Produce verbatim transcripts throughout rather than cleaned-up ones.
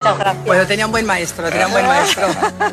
Muchas gracias. Bueno, tenía un buen maestro, tenía un buen maestro.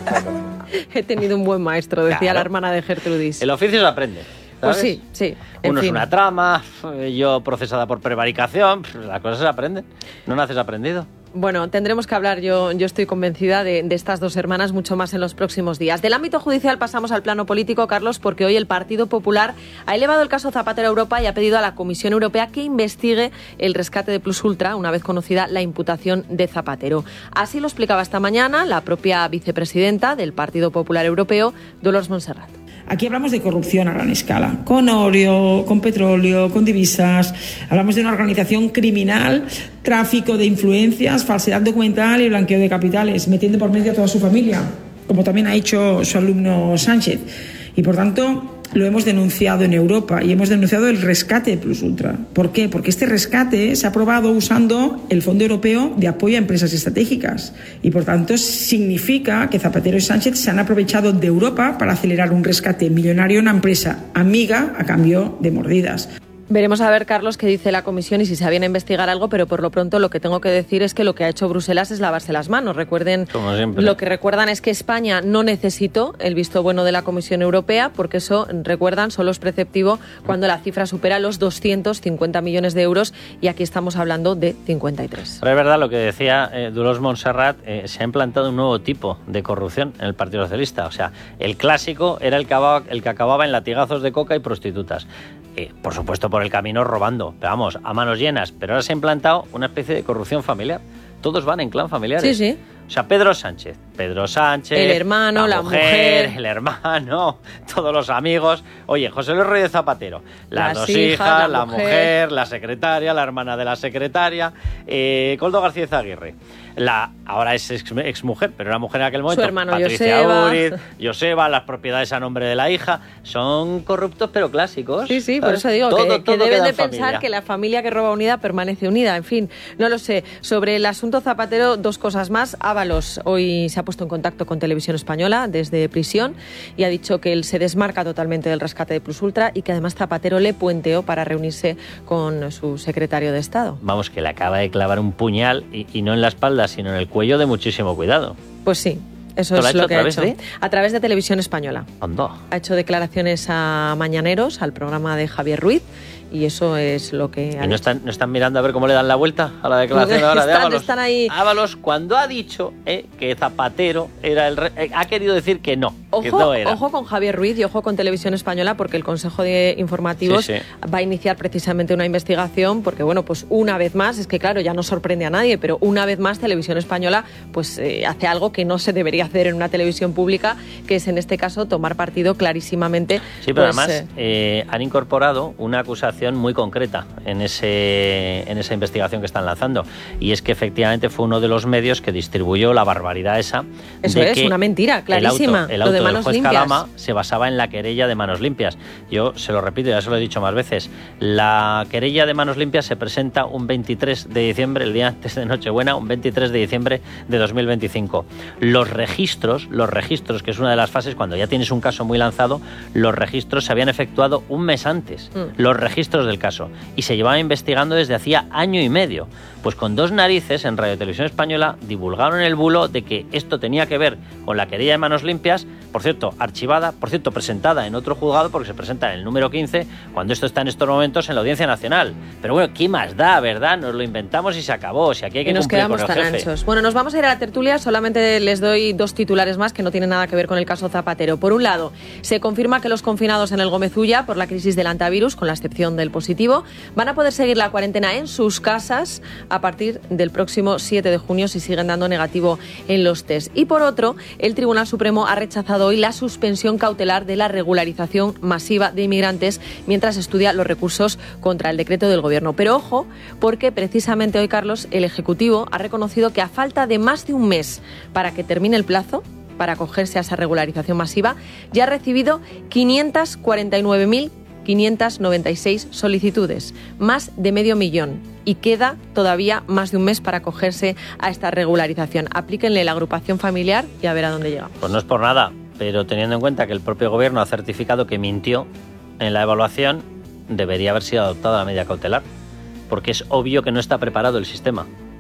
He tenido un buen maestro, decía Claro. la hermana de Gertrudis. El oficio se aprende, ¿sabes? Pues sí, sí. En Uno fin. es una trama, yo procesada por prevaricación, las cosas se aprenden. No naces aprendido. Bueno, tendremos que hablar, yo, yo estoy convencida de, de estas dos hermanas mucho más en los próximos días. Del ámbito judicial pasamos al plano político, Carlos, porque hoy el Partido Popular ha elevado el caso Zapatero a Europa y ha pedido a la Comisión Europea que investigue el rescate de Plus Ultra, una vez conocida la imputación de Zapatero. Así lo explicaba esta mañana la propia vicepresidenta del Partido Popular Europeo, Dolors Montserrat. Aquí hablamos de corrupción a gran escala, con oro, con petróleo, con divisas. Hablamos de una organización criminal, tráfico de influencias, falsedad documental y blanqueo de capitales, metiendo por medio a toda su familia, como también ha hecho su alumno Sánchez. Y por tanto, lo hemos denunciado en Europa y hemos denunciado el rescate de Plus Ultra. ¿Por qué? Porque este rescate se ha aprobado usando el Fondo Europeo de Apoyo a Empresas Estratégicas y por tanto significa que Zapatero y Sánchez se han aprovechado de Europa para acelerar un rescate millonario a una empresa amiga a cambio de mordidas. Veremos a ver, Carlos, qué dice la Comisión y si se viene a investigar algo, pero por lo pronto lo que tengo que decir es que lo que ha hecho Bruselas es lavarse las manos. Recuerden, Como siempre. lo que recuerdan es que España no necesitó el visto bueno de la Comisión Europea, porque eso, recuerdan, solo es preceptivo cuando la cifra supera los doscientos cincuenta millones de euros y aquí estamos hablando de cincuenta y tres. Pero es verdad lo que decía eh, Dolors Montserrat, eh, se ha implantado un nuevo tipo de corrupción en el Partido Socialista. O sea, el clásico era el que acababa, el que acababa en latigazos de coca y prostitutas. Eh, por supuesto, por el camino robando, pero vamos, a manos llenas. Pero ahora se ha implantado una especie de corrupción familiar. Todos van en clan familiares. Sí, sí. O sea, Pedro Sánchez, Pedro Sánchez, El hermano, la mujer. el hermano, todos los amigos. Oye, José Luis Rodríguez Zapatero, las, Las dos hijas, hijas, la la, mujer. mujer, la secretaria, la hermana de la secretaria, eh, Coldo García Aguirre. La, ahora es ex, ex mujer, pero era mujer en aquel momento. Su hermano Patricia Joseba. Uriz, Joseba, las propiedades a nombre de la hija. Son corruptos, pero clásicos. Sí, sí, por ¿sabes? eso digo Todo- que, que todo deben queda de en pensar familia. que la familia que roba unida permanece unida. En fin, no lo sé. Sobre el asunto Zapatero, dos cosas más. Ábalos hoy se ha puesto en contacto con Televisión Española desde prisión y ha dicho que él se desmarca totalmente del rescate de Plus Ultra y que además Zapatero le puenteó para reunirse con su secretario de Estado. Vamos, que le acaba de clavar un puñal y, y no en la espalda, sino en el cuello de muchísimo cuidado. Pues sí, eso ¿Esto lo ha es hecho lo que a ha través hecho. de? A través de Televisión Española. Anda. Ha hecho declaraciones a Mañaneros, al programa de Javier Ruiz, y eso es lo que ha ¿Y no dicho. están, no están mirando a ver cómo le dan la vuelta a la declaración ahora de Están- Ábalos? están ahí. Ábalos, cuando ha dicho eh, que Zapatero era el... Re eh, ha querido decir que no, que Ojo, no era. ojo con Javier Ruiz y ojo con Televisión Española, porque el Consejo de Informativos Sí, sí. va a iniciar precisamente una investigación, porque bueno, pues una vez más, es que claro, ya no sorprende a nadie, pero una vez más Televisión Española pues eh, hace algo que no se debería hacer en una televisión pública, que es en este caso tomar partido clarísimamente. Sí, pero pues, además eh, eh, han incorporado una acusación muy concreta en, ese, en esa investigación que están lanzando. Y es que efectivamente fue uno de los medios que distribuyó la barbaridad esa. Eso de es, que una mentira, clarísima, El auto, el lo auto de del manos juez limpias. Calama se basaba en la querella de manos limpias. Yo se lo repito, ya se lo he dicho más veces. La querella de manos limpias se presenta un veintitrés de diciembre, el día antes de Nochebuena, un veintitrés de diciembre de dos mil veinticinco. Los registros, los registros, que es una de las fases cuando ya tienes un caso muy lanzado, los registros se habían efectuado un mes antes, Mm. los registros del caso, y se llevaba investigando desde hacía año y medio. Pues con dos narices en Radio Televisión Española divulgaron el bulo de que esto tenía que ver con la querella de manos limpias, por cierto, archivada, por cierto, presentada en otro juzgado, porque se presenta en el número quince, cuando esto está en estos momentos en la Audiencia Nacional. Pero bueno, ¿qué más da, verdad? Nos lo inventamos y se acabó. Si aquí hay que y nos cumplir quedamos con el tan jefe. anchos. Bueno, nos vamos a ir a la tertulia, solamente les doy dos titulares más que no tienen nada que ver con el caso Zapatero. Por un lado, se confirma que los confinados en el Gómez Ulla por la crisis del antivirus, con la excepción del positivo, van a poder seguir la cuarentena en sus casas a partir del próximo siete de junio si siguen dando negativo en los test. Y por otro, el Tribunal Supremo ha rechazado hoy la suspensión cautelar de la regularización masiva de inmigrantes mientras estudia los recursos contra el decreto del Gobierno. Pero ojo, porque precisamente hoy, Carlos, el Ejecutivo ha reconocido que a falta de más de un mes para que termine el plazo para acogerse a esa regularización masiva, ya ha recibido quinientas cuarenta y nueve mil quinientas noventa y seis solicitudes, más de medio millón. Y queda todavía más de un mes para acogerse a esta regularización. Aplíquenle la agrupación familiar y a ver a dónde llega. Pues no es por nada, pero teniendo en cuenta que el propio Gobierno ha certificado que mintió en la evaluación, debería haber sido adoptada la medida cautelar, porque es obvio que no está preparado el sistema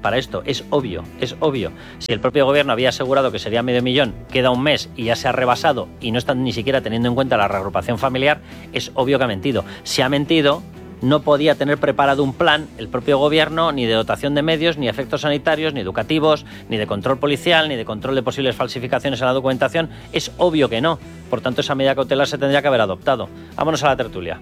para esto. Es obvio, es obvio. Si el propio gobierno había asegurado que sería medio millón, queda un mes y ya se ha rebasado y no están ni siquiera teniendo en cuenta la reagrupación familiar, es obvio que ha mentido. Si ha mentido, no podía tener preparado un plan el propio gobierno, ni de dotación de medios, ni efectos sanitarios, ni educativos, ni de control policial, ni de control de posibles falsificaciones en la documentación. Es obvio que no. Por tanto, esa medida cautelar se tendría que haber adoptado. Vámonos a la tertulia.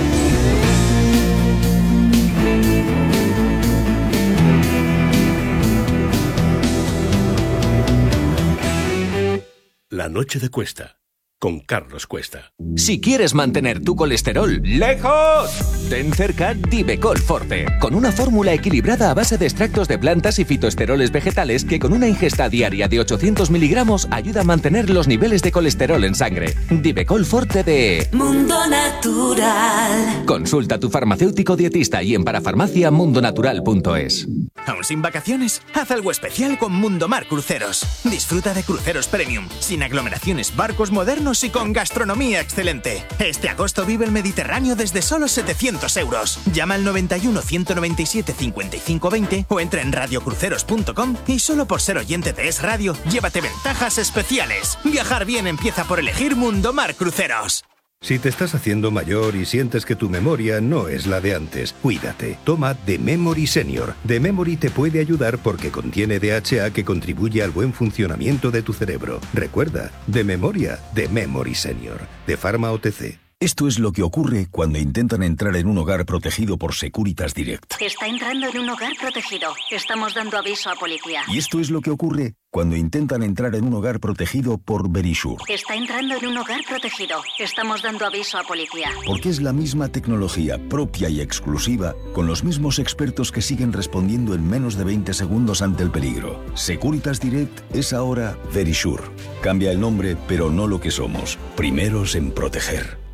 La noche de Cuesta, con Carlos Cuesta. Si quieres mantener tu colesterol lejos, ten cerca Divecol Forte, con una fórmula equilibrada a base de extractos de plantas y fitoesteroles vegetales que con una ingesta diaria de ochocientos miligramos ayuda a mantener los niveles de colesterol en sangre. Divecol Forte de Mundo Natural. Consulta a tu farmacéutico dietista y en parafarmacia mundonatural punto es. ¿Aún sin vacaciones? Haz algo especial con Mundomar Cruceros. Disfruta de cruceros premium, sin aglomeraciones, barcos modernos y con gastronomía excelente. Este agosto vive el Mediterráneo desde solo setecientos euros. Llama al noventa y uno, ciento noventa y siete, cincuenta y cinco veinte o entra en radiocruceros punto com y solo por ser oyente de Es Radio, llévate ventajas especiales. Viajar bien empieza por elegir Mundomar Cruceros. Si te estás haciendo mayor y sientes que tu memoria no es la de antes, cuídate. Toma The Memory Senior. The Memory te puede ayudar porque contiene D H A que contribuye al buen funcionamiento de tu cerebro. Recuerda, de memoria, The Memory Senior. De Pharma O T C. Esto es lo que ocurre cuando intentan entrar en un hogar protegido por Securitas Direct. Está entrando en un hogar protegido. Estamos dando aviso a policía. Y esto es lo que ocurre cuando intentan entrar en un hogar protegido por Verisure. Está entrando en un hogar protegido. Estamos dando aviso a policía. Porque es la misma tecnología propia y exclusiva, con los mismos expertos que siguen respondiendo en menos de veinte segundos ante el peligro. Securitas Direct es ahora Verisure. Cambia el nombre, pero no lo que somos. Primeros en proteger.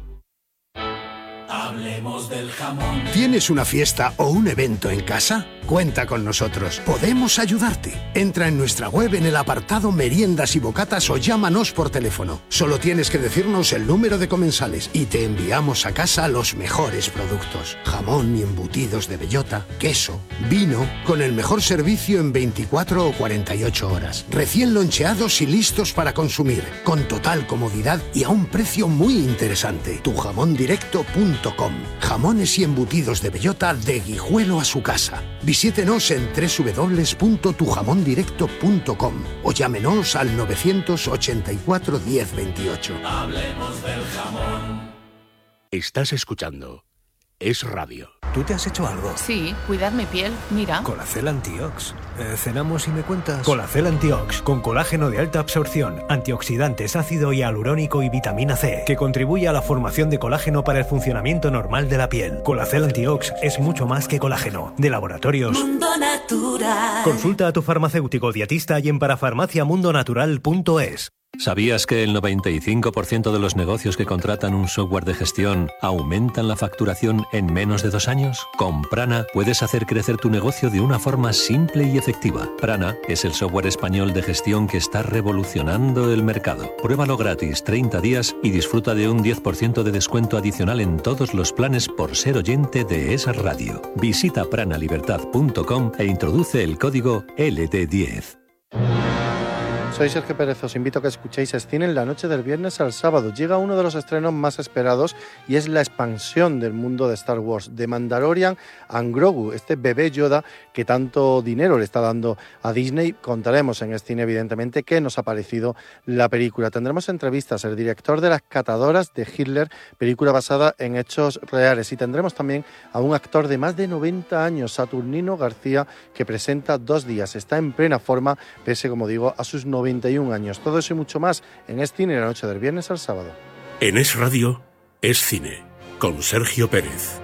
Hablemos del jamón. ¿Tienes una fiesta o un evento en casa? Cuenta con nosotros. Podemos ayudarte. Entra en nuestra web en el apartado Meriendas y Bocatas o llámanos por teléfono. Solo tienes que decirnos el número de comensales y te enviamos a casa los mejores productos. Jamón y embutidos de bellota, queso, vino, con el mejor servicio en veinticuatro o cuarenta y ocho horas. Recién loncheados y listos para consumir, con total comodidad y a un precio muy interesante. tu jamón directo punto com. Jamones y embutidos de bellota de Guijuelo a su casa. Visítenos en doble u doble u doble u punto tu jamón directo punto com o llámenos al novecientos ochenta y cuatro, diez veintiocho. Hablemos del jamón. Estás escuchando Es Radio. ¿Tú te has hecho algo? Sí, cuidar mi piel, mira. Colacel Antiox. Eh, ¿Cenamos y me cuentas? Colacel Antiox, con colágeno de alta absorción, antioxidantes, ácido hialurónico y vitamina C, que contribuye a la formación de colágeno para el funcionamiento normal de la piel. Colacel Antiox es mucho más que colágeno. De Laboratorios Mundo Natural. Consulta a tu farmacéutico dietista y en parafarmacia mundonatural punto es. ¿Sabías que el noventa y cinco por ciento de los negocios que contratan un software de gestión aumentan la facturación en menos de dos años? Con Prana puedes hacer crecer tu negocio de una forma simple y efectiva. Prana es el software español de gestión que está revolucionando el mercado. Pruébalo gratis treinta días y disfruta de un diez por ciento de descuento adicional en todos los planes por ser oyente de esa radio. Visita prana libertad punto com e introduce el código L D diez. Soy Sergio Pérez, os invito a que escuchéis Cine en la noche del viernes al sábado. Llega uno de los estrenos más esperados y es la expansión del mundo de Star Wars, de Mandalorian and Grogu, este bebé Yoda que tanto dinero le está dando a Disney. Contaremos en Cine, evidentemente, qué nos ha parecido la película. Tendremos entrevistas al director de Las Catadoras de Hitler, película basada en hechos reales, y tendremos también a un actor de más de noventa años, Saturnino García, que presenta Dos días. Está en plena forma, pese, como digo, a sus noventa y un años. Todo eso y mucho más en Es Cine, la noche del viernes al sábado. En Es Radio, Es Cine, con Sergio Pérez.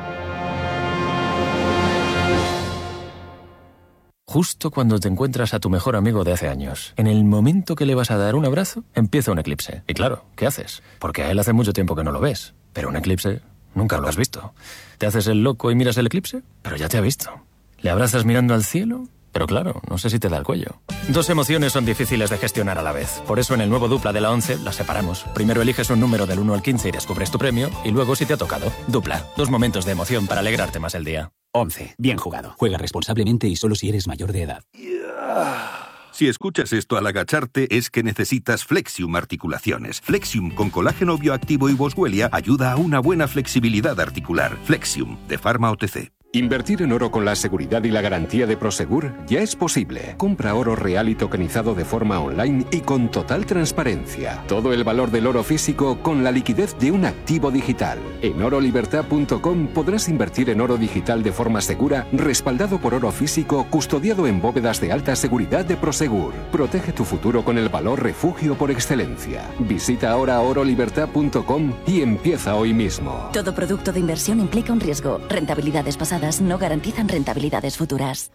Justo cuando te encuentras a tu mejor amigo de hace años, en el momento que le vas a dar un abrazo, empieza un eclipse. Y claro, ¿qué haces? Porque a él hace mucho tiempo que no lo ves. Pero un eclipse nunca lo has visto. ¿Te haces el loco y miras el eclipse? Pero ya te ha visto. ¿Le abrazas mirando al cielo? Pero claro, no sé si te da el cuello. Dos emociones son difíciles de gestionar a la vez. Por eso en el nuevo Dupla de la once las separamos. Primero eliges un número del uno al quince y descubres tu premio, y luego si te ha tocado. Dupla, dos momentos de emoción para alegrarte más el día. once. Bien jugado. Juega responsablemente y solo si eres mayor de edad. Si escuchas esto al agacharte, es que necesitas Flexium Articulaciones. Flexium con colágeno bioactivo y boswellia ayuda a una buena flexibilidad articular. Flexium, de Pharma O T C. Invertir en oro con la seguridad y la garantía de Prosegur ya es posible. Compra oro real y tokenizado de forma online y con total transparencia. Todo el valor del oro físico con la liquidez de un activo digital. En oro libertad punto com podrás invertir en oro digital de forma segura, respaldado por oro físico, custodiado en bóvedas de alta seguridad de Prosegur. Protege tu futuro con el valor refugio por excelencia. Visita ahora oro libertad punto com y empieza hoy mismo. Todo producto de inversión implica un riesgo. Rentabilidades pasadas no garantizan rentabilidades futuras.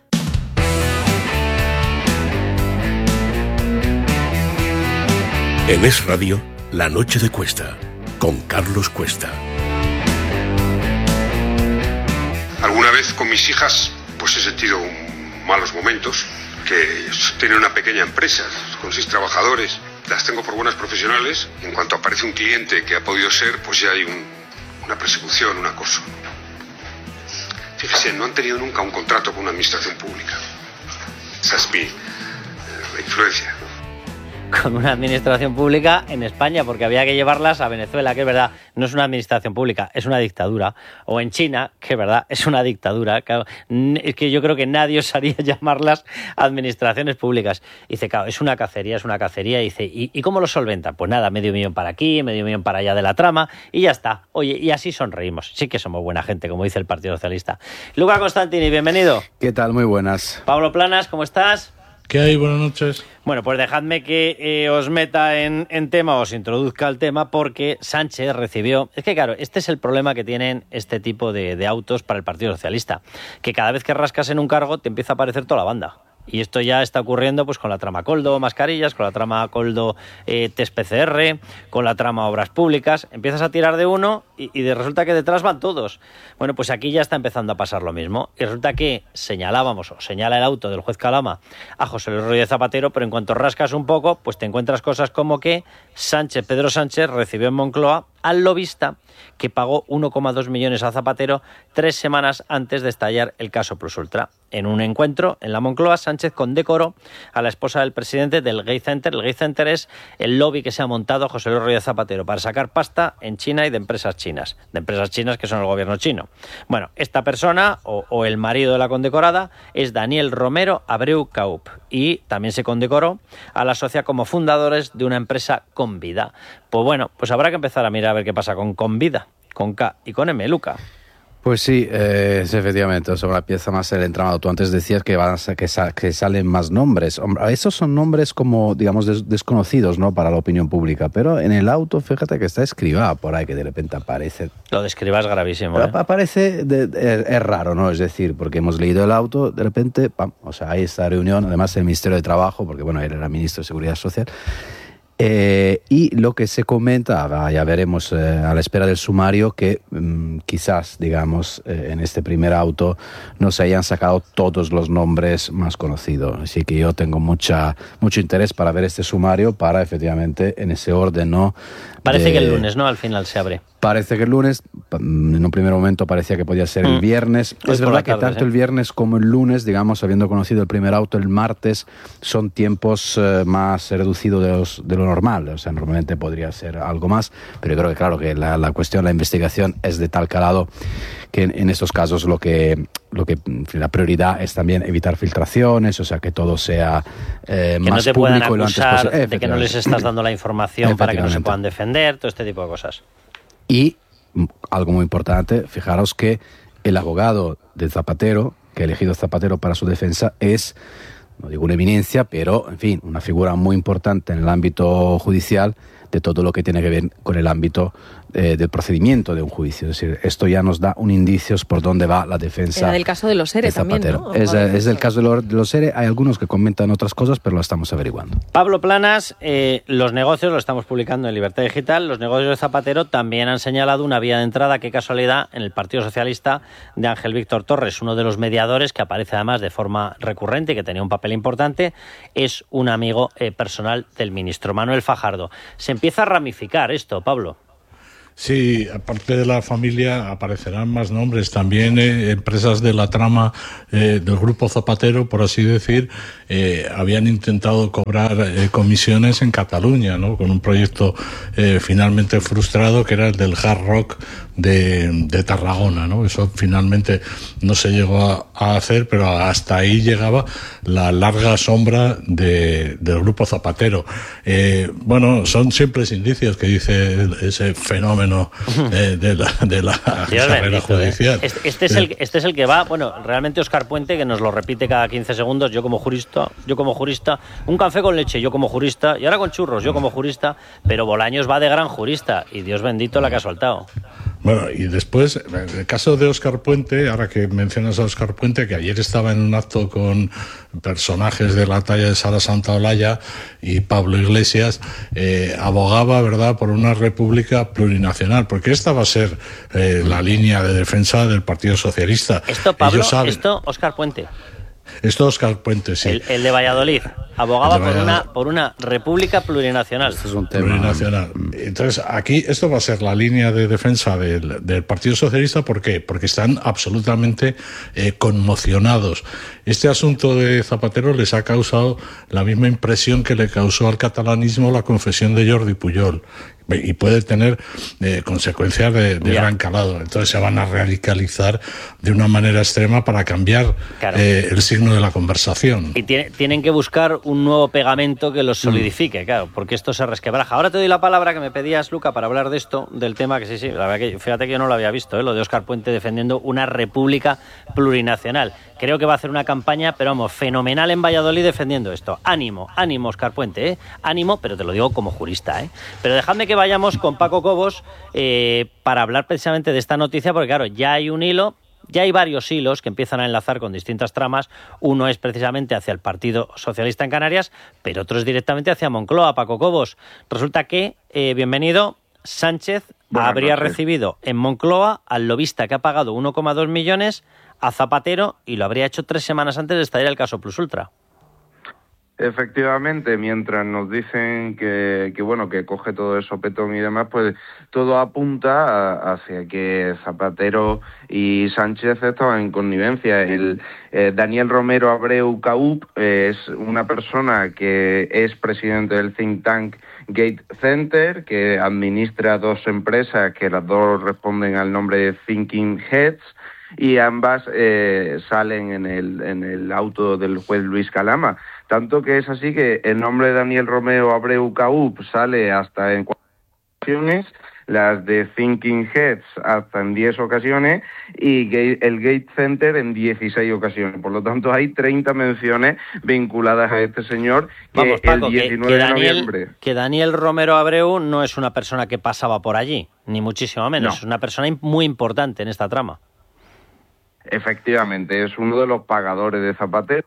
En Es Radio, La Noche de Cuesta, con Carlos Cuesta. Alguna vez con mis hijas pues he sentido malos momentos, que tienen una pequeña empresa con seis trabajadores, las tengo por buenas profesionales, y en cuanto aparece un cliente que ha podido ser, pues ya hay un, una persecución, un acoso. Fíjese, no han tenido nunca un contrato con una administración pública. Esa es mi eh, influencia. Con una administración pública en España, porque había que llevarlas a Venezuela, que es verdad, no es una administración pública, es una dictadura. O en China, que es verdad, es una dictadura. Claro, es que yo creo que nadie osaría llamarlas administraciones públicas. Y dice, claro, es una cacería, es una cacería. Y dice, ¿y, ¿y cómo lo solventan? Pues nada, medio millón para aquí, medio millón para allá de la trama, y ya está. Oye, y así sonreímos. Sí que somos buena gente, como dice el Partido Socialista. Luca Constantini, bienvenido. ¿Qué tal? Muy buenas. Pablo Planas, ¿cómo estás? ¿Qué hay? Buenas noches. Bueno, pues dejadme que eh, os meta en, en tema, os introduzca el tema, porque Sánchez recibió... Es que claro, este es el problema que tienen este tipo de, de autos para el Partido Socialista, que cada vez que rascas en un cargo te empieza a aparecer toda la banda. Y esto ya está ocurriendo pues con la trama Coldo mascarillas, con la trama Coldo eh, test P C R, con la trama obras públicas. Empiezas a tirar de uno y, y de, resulta que detrás van todos. Bueno, pues aquí ya está empezando a pasar lo mismo. Y resulta que señalábamos, o señala el auto del juez Calama a José Luis Rodríguez Zapatero, pero en cuanto rascas un poco, pues te encuentras cosas como que Sánchez, Pedro Sánchez recibió en Moncloa al lobista que pagó uno coma dos millones a Zapatero tres semanas antes de estallar el caso Plus Ultra. En un encuentro en la Moncloa, Sánchez condecoró a la esposa del presidente del Gay Center. El Gay Center es el lobby que se ha montado José Luis Rodríguez Zapatero para sacar pasta en China y de empresas chinas, de empresas chinas que son el gobierno chino. Bueno, esta persona, o, o el marido de la condecorada, es Daniel Romero Abreu Caup, y también se condecoró a la socia como fundadores de una empresa Convida. Pues bueno, pues habrá que empezar a mirar a ver qué pasa con Convida, con K y con M, Luca. Pues sí, eh, efectivamente, sobre la pieza más el entramado. Tú antes decías que van a, que, sa, que salen más nombres. Hombre, esos son nombres como, digamos, des, desconocidos, ¿no?, para la opinión pública. Pero en el auto, fíjate que está Escrivá por ahí, que de repente aparece. Lo de Escrivá es gravísimo, ¿eh? Aparece, de, de, es, es raro, ¿no? Es decir, porque hemos leído el auto, de repente, pam, o sea, hay esta reunión, además el Ministerio de Trabajo, porque bueno, él era ministro de Seguridad Social. Eh, y lo que se comenta, ya veremos eh, a la espera del sumario, que mm, quizás, digamos, eh, en este primer auto no se hayan sacado todos los nombres más conocidos. Así que yo tengo mucha mucho interés para ver este sumario, para efectivamente en ese orden, ¿no? Parece de... que el lunes, ¿no? Al final se abre. Parece que el lunes, en un primer momento parecía que podía ser el viernes. Hoy es verdad que tarde, tanto ¿eh? el viernes como el lunes, digamos, habiendo conocido el primer auto el martes, son tiempos eh, más reducidos de, los, de lo normal. O sea, normalmente podría ser algo más, pero yo creo que claro que la, la cuestión, la investigación es de tal calado que en, en estos casos lo que, lo que la prioridad es también evitar filtraciones, o sea, que todo sea eh, que más no te público puedan y lo antes acusar posible. de que no les estás dando la información para que no se puedan defender, todo este tipo de cosas. Y algo muy importante, fijaros que el abogado de Zapatero, que ha elegido Zapatero para su defensa, es, no digo una eminencia, pero, en fin, una figura muy importante en el ámbito judicial de todo lo que tiene que ver con el ámbito eh, del procedimiento de un juicio. Es decir, esto ya nos da un indicio por dónde va la defensa. Era del caso de los E R E también, ¿no? Es, es del caso de los, de los E R E. Hay algunos que comentan otras cosas, pero lo estamos averiguando. Pablo Planas, eh, los negocios, lo estamos publicando en Libertad Digital, los negocios de Zapatero también han señalado una vía de entrada, qué casualidad, en el Partido Socialista de Ángel Víctor Torres, uno de los mediadores que aparece además de forma recurrente y que tenía un papel importante, es un amigo eh, personal del ministro Manuel Fajardo. Se empieza a ramificar esto, Pablo. Sí, aparte de la familia aparecerán más nombres, también eh, empresas de la trama eh, del grupo Zapatero, por así decir, eh, habían intentado cobrar eh, comisiones en Cataluña, ¿no? Con un proyecto eh, finalmente frustrado que era el del Hard Rock de, de Tarragona, ¿no? Eso finalmente no se llegó a, a hacer, pero hasta ahí llegaba la larga sombra de, del grupo Zapatero. Eh, bueno, son simples indicios que dice ese fenómeno de, de la, de la carrera bendito, judicial. ¿eh? Este, este, es el, este es el que va, bueno, realmente Óscar Puente, que nos lo repite cada quince segundos, yo como jurista, yo como jurista, un café con leche, yo como jurista, y ahora con churros, yo como jurista, pero Bolaños va de gran jurista, y Dios bendito la que ha soltado. Bueno, y después, en el caso de Óscar Puente, ahora que mencionas a Óscar Puente, que ayer estaba en un acto con personajes de la talla de Sara Santaolalla y Pablo Iglesias, eh, abogaba, ¿verdad?, por una república plurinacional, porque esta va a ser eh, la línea de defensa del Partido Socialista. Esto, Pablo, esto, Óscar Puente. Esto Óscar Puente, sí. El, el de Valladolid. Abogaba por una, por una república plurinacional. Este es un tema. Plurinacional. Entonces, aquí esto va a ser la línea de defensa del, del Partido Socialista. ¿Por qué? Porque están absolutamente eh, conmocionados. Este asunto de Zapatero les ha causado la misma impresión que le causó al catalanismo la confesión de Jordi Pujol. Y puede tener eh, consecuencias de, de gran calado. Entonces se van a radicalizar de una manera extrema para cambiar claro. eh, el signo de la conversación. Y tiene, tienen que buscar un nuevo pegamento que los solidifique, mm. claro, porque esto se resquebraja. Ahora te doy la palabra que me pedías, Luca, para hablar de esto, del tema que sí, sí, la verdad que fíjate que yo no lo había visto, ¿eh? Lo de Óscar Puente defendiendo una república plurinacional. Creo que va a hacer una campaña, pero vamos, fenomenal en Valladolid defendiendo esto. Ánimo, ánimo, Óscar Puente, ¿eh? Ánimo, pero te lo digo como jurista, ¿eh? Pero dejadme que vayamos con Paco Cobos eh, para hablar precisamente de esta noticia, porque claro, ya hay un hilo, ya hay varios hilos que empiezan a enlazar con distintas tramas. Uno es precisamente hacia el Partido Socialista en Canarias, pero otro es directamente hacia Moncloa. Paco Cobos, resulta que, eh, bienvenido, Sánchez Buenas habría noches. recibido en Moncloa al lobista que ha pagado uno coma dos millones a Zapatero y lo habría hecho tres semanas antes de estallar el caso Plus Ultra. Efectivamente, mientras nos dicen que, que bueno, que coge todo el sopetón y demás, pues todo apunta a, hacia que Zapatero y Sánchez estaban en connivencia. El eh, Daniel Romero Abreu Caup eh, es una persona que es presidente del think tank Gate Center, que administra dos empresas que las dos responden al nombre de Thinking Heads, y ambas eh, salen en el, en el auto del juez Luis Calama. Tanto que es así que el nombre de Daniel Romero Abreu Caup sale hasta en cuatro ocasiones, las de Thinking Heads hasta en diez ocasiones y el Gate Center en dieciséis ocasiones. Por lo tanto, hay treinta menciones vinculadas a este señor que Vamos, Paco, el diecinueve que, que Daniel, de noviembre... Que Daniel Romero Abreu no es una persona que pasaba por allí, ni muchísimo menos. No. Es una persona muy importante en esta trama. Efectivamente, es uno de los pagadores de Zapatero.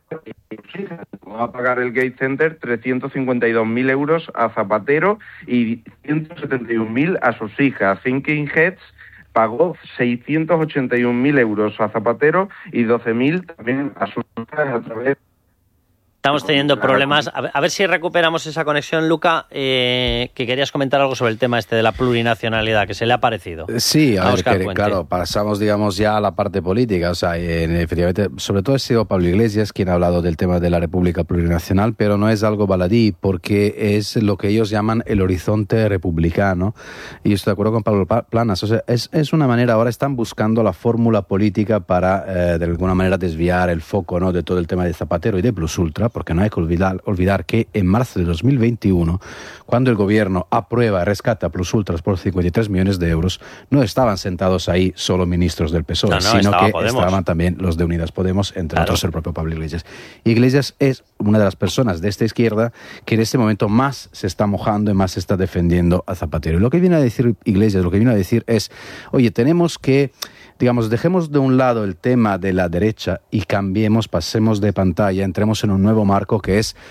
Va a pagar el Gate Center trescientos cincuenta y dos mil euros a Zapatero y ciento setenta y un mil a sus hijas. Thinking Heads pagó seiscientos ochenta y un mil euros a Zapatero y doce mil también a sus hijas a través de... Estamos teniendo problemas. A ver, a ver si recuperamos esa conexión, Luca, eh, que querías comentar algo sobre el tema este de la plurinacionalidad, que se le ha parecido. Sí, a, a ver, que, claro, pasamos, digamos, ya a la parte política. O sea, en, efectivamente, sobre todo ha sido Pablo Iglesias quien ha hablado del tema de la República Plurinacional, pero no es algo baladí, porque es lo que ellos llaman el horizonte republicano. Y estoy de acuerdo con Pablo Planas. O sea, es, es una manera, ahora están buscando la fórmula política para, eh, de alguna manera, desviar el foco, ¿no?, de todo el tema de Zapatero y de Plus Ultra, porque no hay que olvidar, olvidar que en marzo de dos mil veintiuno, cuando el gobierno aprueba y rescata Plus Ultras por cincuenta y tres millones de euros, no estaban sentados ahí solo ministros del P S O E, no, no, sino que Podemos. estaban también los de Unidas Podemos, entre claro. otros el propio Pablo Iglesias. Iglesias es una de las personas de esta izquierda que en este momento más se está mojando y más se está defendiendo a Zapatero. Y lo que viene a decir Iglesias, lo que viene a decir es, oye, tenemos que... Digamos, dejemos de un lado el tema de la derecha y cambiemos, pasemos de pantalla, entremos en un nuevo marco que es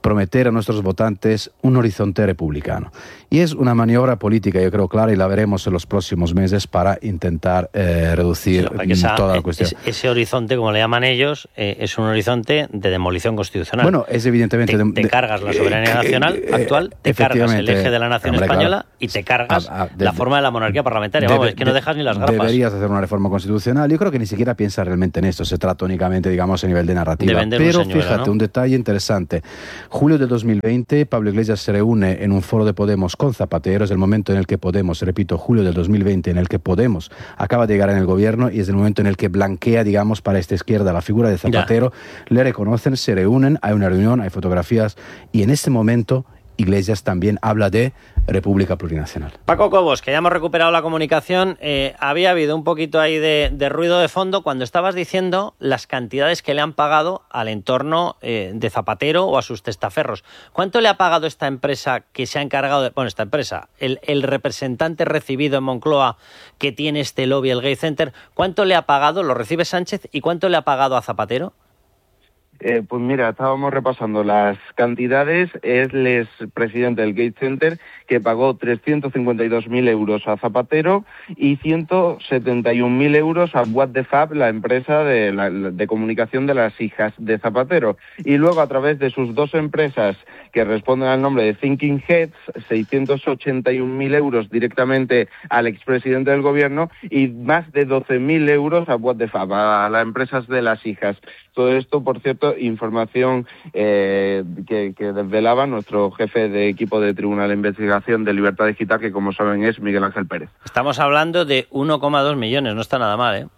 prometer a nuestros votantes un horizonte republicano. Y es una maniobra política, yo creo, clara, y la veremos en los próximos meses para intentar eh, reducir sí, esa, toda la cuestión. Es, ese horizonte, como le llaman ellos, eh, es un horizonte de demolición constitucional. Bueno, es evidentemente... Te, de, te cargas la soberanía eh, nacional eh, actual, te cargas el eje de la nación hombre, española claro, y te cargas a, a, de, la forma de la monarquía parlamentaria. Vamos, de, es que no dejas ni las grapas. Deberías hacer una reforma constitucional. Yo creo que ni siquiera piensa realmente en esto. Se trata únicamente, digamos, a nivel de narrativa. De Pero un señuelo, fíjate, ¿no? un detalle interesante. Julio del dos mil veinte, Pablo Iglesias se reúne en un foro de Podemos con Zapatero. Es el momento en el que Podemos, repito, julio del dos mil veinte, en el que Podemos acaba de llegar en el gobierno y es el momento en el que blanquea, digamos, para esta izquierda la figura de Zapatero. Ya. Le reconocen, se reúnen, hay una reunión, hay fotografías y en este momento Iglesias también habla de República Plurinacional. Paco Cobos, que ya hemos recuperado la comunicación, eh, había habido un poquito ahí de, de ruido de fondo cuando estabas diciendo las cantidades que le han pagado al entorno eh, de Zapatero o a sus testaferros. ¿Cuánto le ha pagado esta empresa que se ha encargado de... Bueno, esta empresa, el, el representante recibido en Moncloa que tiene este lobby, el Gate Center, ¿cuánto le ha pagado, lo recibe Sánchez, y cuánto le ha pagado a Zapatero? Eh, pues mira, estábamos repasando las cantidades. Es el presidente del Gate Center que pagó trescientos cincuenta y dos mil euros a Zapatero y ciento setenta y un mil euros a What the Fab, la empresa de, la, de comunicación de las hijas de Zapatero. Y luego, a través de sus dos empresas que responden al nombre de Thinking Heads, seiscientos ochenta y un mil euros directamente al expresidente del gobierno y más de doce mil euros a What the Fab, a las empresas de las hijas. Todo esto, por cierto, información eh, que, que desvelaba nuestro jefe de equipo de Tribunal de Investigación de Libertad Digital, que como saben es Miguel Ángel Pérez. Estamos hablando de uno coma dos millones, no está nada mal, ¿eh?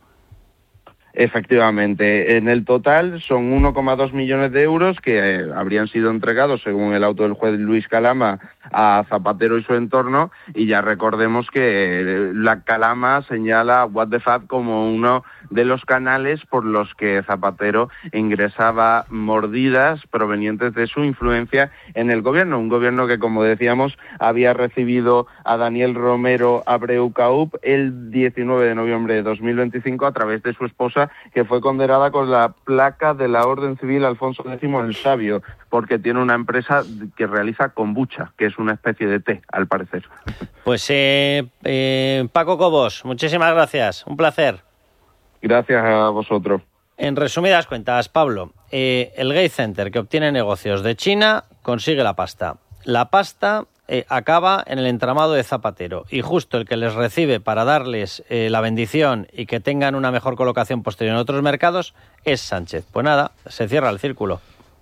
Efectivamente, en el total son uno coma dos millones de euros que eh, habrían sido entregados, según el auto del juez Luis Calama, a Zapatero y su entorno, y ya recordemos que eh, la Calama señala a What the Fab como uno de los canales por los que Zapatero ingresaba mordidas provenientes de su influencia en el gobierno, un gobierno que, como decíamos, había recibido a Daniel Romero Abreu Caup el diecinueve de noviembre de dos mil veinticinco a través de su esposa, que fue condenada con la placa de la Orden Civil Alfonso Décimo el Sabio, porque tiene una empresa que realiza kombucha, que es una especie de té, al parecer. Pues eh, eh, Paco Cobos, muchísimas gracias, un placer. Gracias a vosotros. En resumidas cuentas, Pablo, eh, el Gate Center que obtiene negocios de China consigue la pasta. La pasta eh, acaba en el entramado de Zapatero y justo el que les recibe para darles eh, la bendición y que tengan una mejor colocación posterior en otros mercados es Sánchez. Pues nada, se cierra el círculo.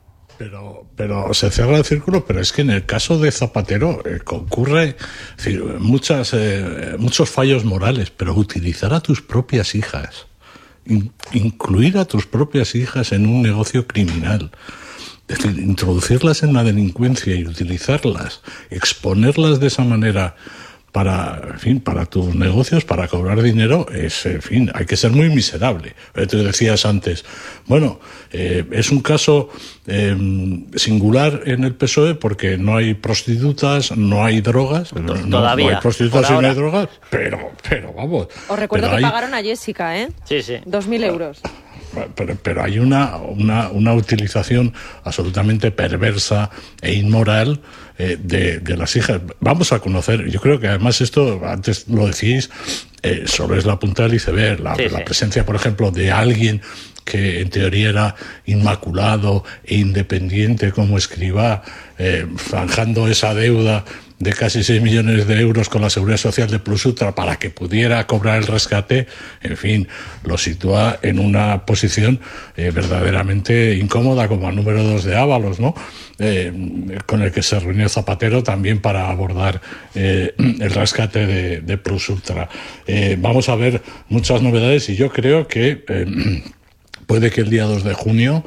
Pero, pero se cierra el círculo, pero es que en el caso de Zapatero eh, concurre es decir, muchas, eh, muchos fallos morales, pero utilizar a tus propias hijas, in, incluir a tus propias hijas en un negocio criminal, es decir, introducirlas en la delincuencia y utilizarlas, exponerlas de esa manera para, en fin, para tus negocios, para cobrar dinero, es, en fin, hay que ser muy miserable. Te decías antes, bueno, eh, es un caso eh, singular en el P S O E porque no hay prostitutas, no hay drogas, no, todavía, no hay prostitutas y no hay drogas, pero, pero vamos. Os recuerdo que hay... pagaron a Jessica, ¿eh? Sí, sí. Dos mil euros. Pero, pero hay una, una, una utilización absolutamente perversa e inmoral eh, de, de las hijas. Vamos a conocer, yo creo que además esto, antes lo decís, eh, solo es la punta del iceberg. La, sí, la sí. presencia, por ejemplo, de alguien que en teoría era inmaculado e independiente como Escrivá, eh, zanjando esa deuda de casi seis millones de euros con la Seguridad Social de Plus Ultra para que pudiera cobrar el rescate, en fin, lo sitúa en una posición eh, verdaderamente incómoda como al número dos de Ábalos, ¿no? Eh, con el que se reunió Zapatero también para abordar eh, el rescate de, de Plus Ultra. Eh, vamos a ver muchas novedades y yo creo que eh, puede que el día dos de junio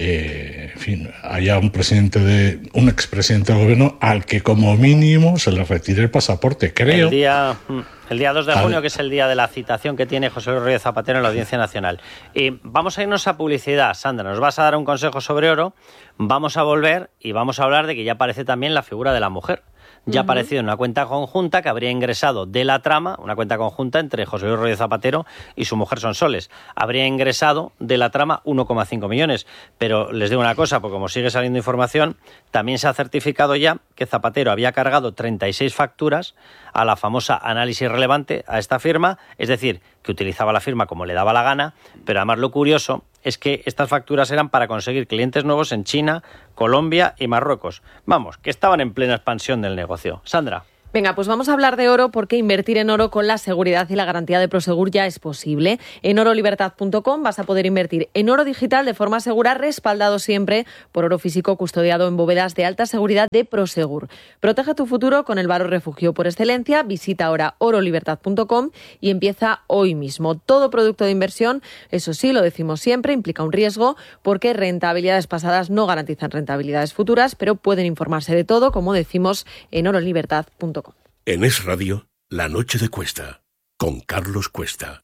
Eh, en fin, haya un presidente de un expresidente del gobierno al que como mínimo se le retire el pasaporte, creo. El día, el día dos de junio, que es el día de la citación que tiene José Luis Rodríguez Zapatero en la Audiencia Nacional. Y vamos a irnos a publicidad. Sandra, nos vas a dar un consejo sobre oro, vamos a volver y vamos a hablar de que ya aparece también la figura de la mujer. ya Ujú. aparecido en una cuenta conjunta que habría ingresado de la trama, una cuenta conjunta entre José Luis Rodríguez Zapatero y su mujer Sonsoles. Habría ingresado de la trama uno coma cinco millones. Pero les digo una cosa, porque como sigue saliendo información, también se ha certificado ya que Zapatero había cargado treinta y seis facturas a la famosa Análisis Relevante, a esta firma, es decir, que utilizaba la firma como le daba la gana, pero además lo curioso es que estas facturas eran para conseguir clientes nuevos en China, Colombia y Marruecos. Vamos, que estaban en plena expansión del negocio. Sandra. Venga, pues vamos a hablar de oro porque invertir en oro con la seguridad y la garantía de Prosegur ya es posible. En oro libertad punto com vas a poder invertir en oro digital de forma segura, respaldado siempre por oro físico custodiado en bóvedas de alta seguridad de Prosegur. Protege tu futuro con el valor refugio por excelencia. Visita ahora oro libertad punto com y empieza hoy mismo. Todo producto de inversión, eso sí, lo decimos siempre, implica un riesgo porque rentabilidades pasadas no garantizan rentabilidades futuras, pero pueden informarse de todo, como decimos, en oro libertad punto com. En Es Radio, La Noche de Cuesta, con Carlos Cuesta.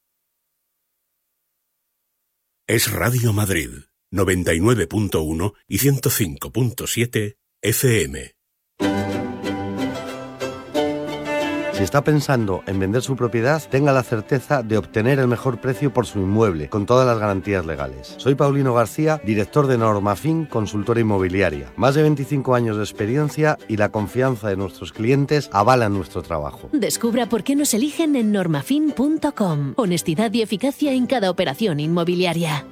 Es Radio Madrid, noventa y nueve punto uno y ciento cinco punto siete F M. Si está pensando en vender su propiedad, tenga la certeza de obtener el mejor precio por su inmueble, con todas las garantías legales. Soy Paulino García, director de Normafin, consultora inmobiliaria. Más de veinticinco años de experiencia y la confianza de nuestros clientes avalan nuestro trabajo. Descubra por qué nos eligen en normafin punto com. Honestidad y eficacia en cada operación inmobiliaria.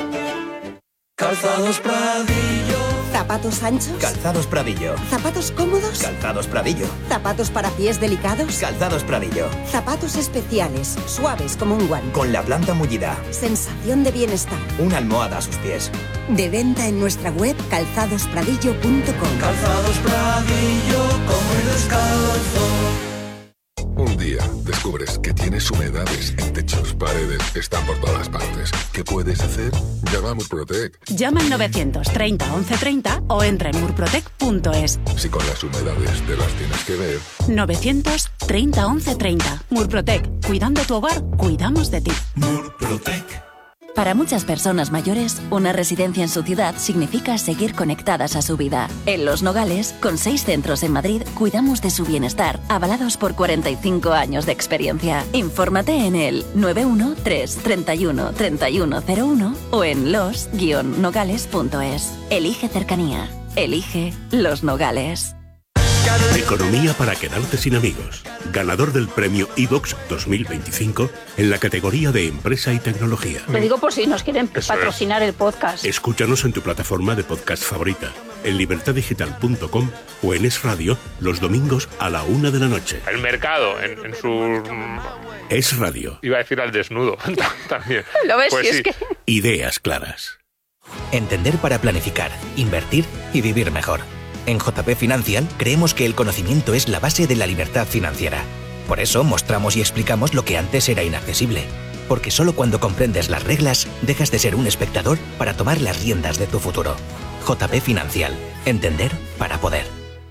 Calzados Pradillo. ¿Zapatos anchos? Calzados Pradillo. ¿Zapatos cómodos? Calzados Pradillo. ¿Zapatos para pies delicados? Calzados Pradillo. Zapatos especiales, suaves como un guante. Con la planta mullida. Sensación de bienestar. Una almohada a sus pies. De venta en nuestra web calzados pradillo punto com. Calzados Pradillo, como el descalzo. Un día descubres que tienes humedades en techos, paredes, están por todas partes. ¿Qué puedes hacer? Llama a Murprotec. Llama al novecientos treinta once treinta o entra en murprotec punto es. Si con las humedades te las tienes que ver. novecientos treinta once treinta. Murprotec. Cuidando tu hogar, cuidamos de ti. Murprotec. Para muchas personas mayores, una residencia en su ciudad significa seguir conectadas a su vida. En Los Nogales, con seis centros en Madrid, cuidamos de su bienestar, avalados por cuarenta y cinco años de experiencia. Infórmate en el nueve uno tres treinta y uno treinta y uno cero uno o en los guion nogales punto es. Elige cercanía. Elige Los Nogales. Economía para quedarte sin amigos. Ganador del premio iVox dos mil veinticinco en la categoría de Empresa y Tecnología. Lo digo por si nos quieren Eso patrocinar el podcast. Escúchanos en tu plataforma de podcast favorita, en libertad digital punto com o en Es Radio los domingos a la una de la noche. El mercado, en, en su... Es Radio. Iba a decir al desnudo también. ¿Lo ves? Pues Si sí. es que... Ideas claras. Entender para planificar, invertir y vivir mejor. En J P Financial creemos que el conocimiento es la base de la libertad financiera. Por eso mostramos y explicamos lo que antes era inaccesible. Porque solo cuando comprendes las reglas, dejas de ser un espectador para tomar las riendas de tu futuro. J P Financial. Entender para poder.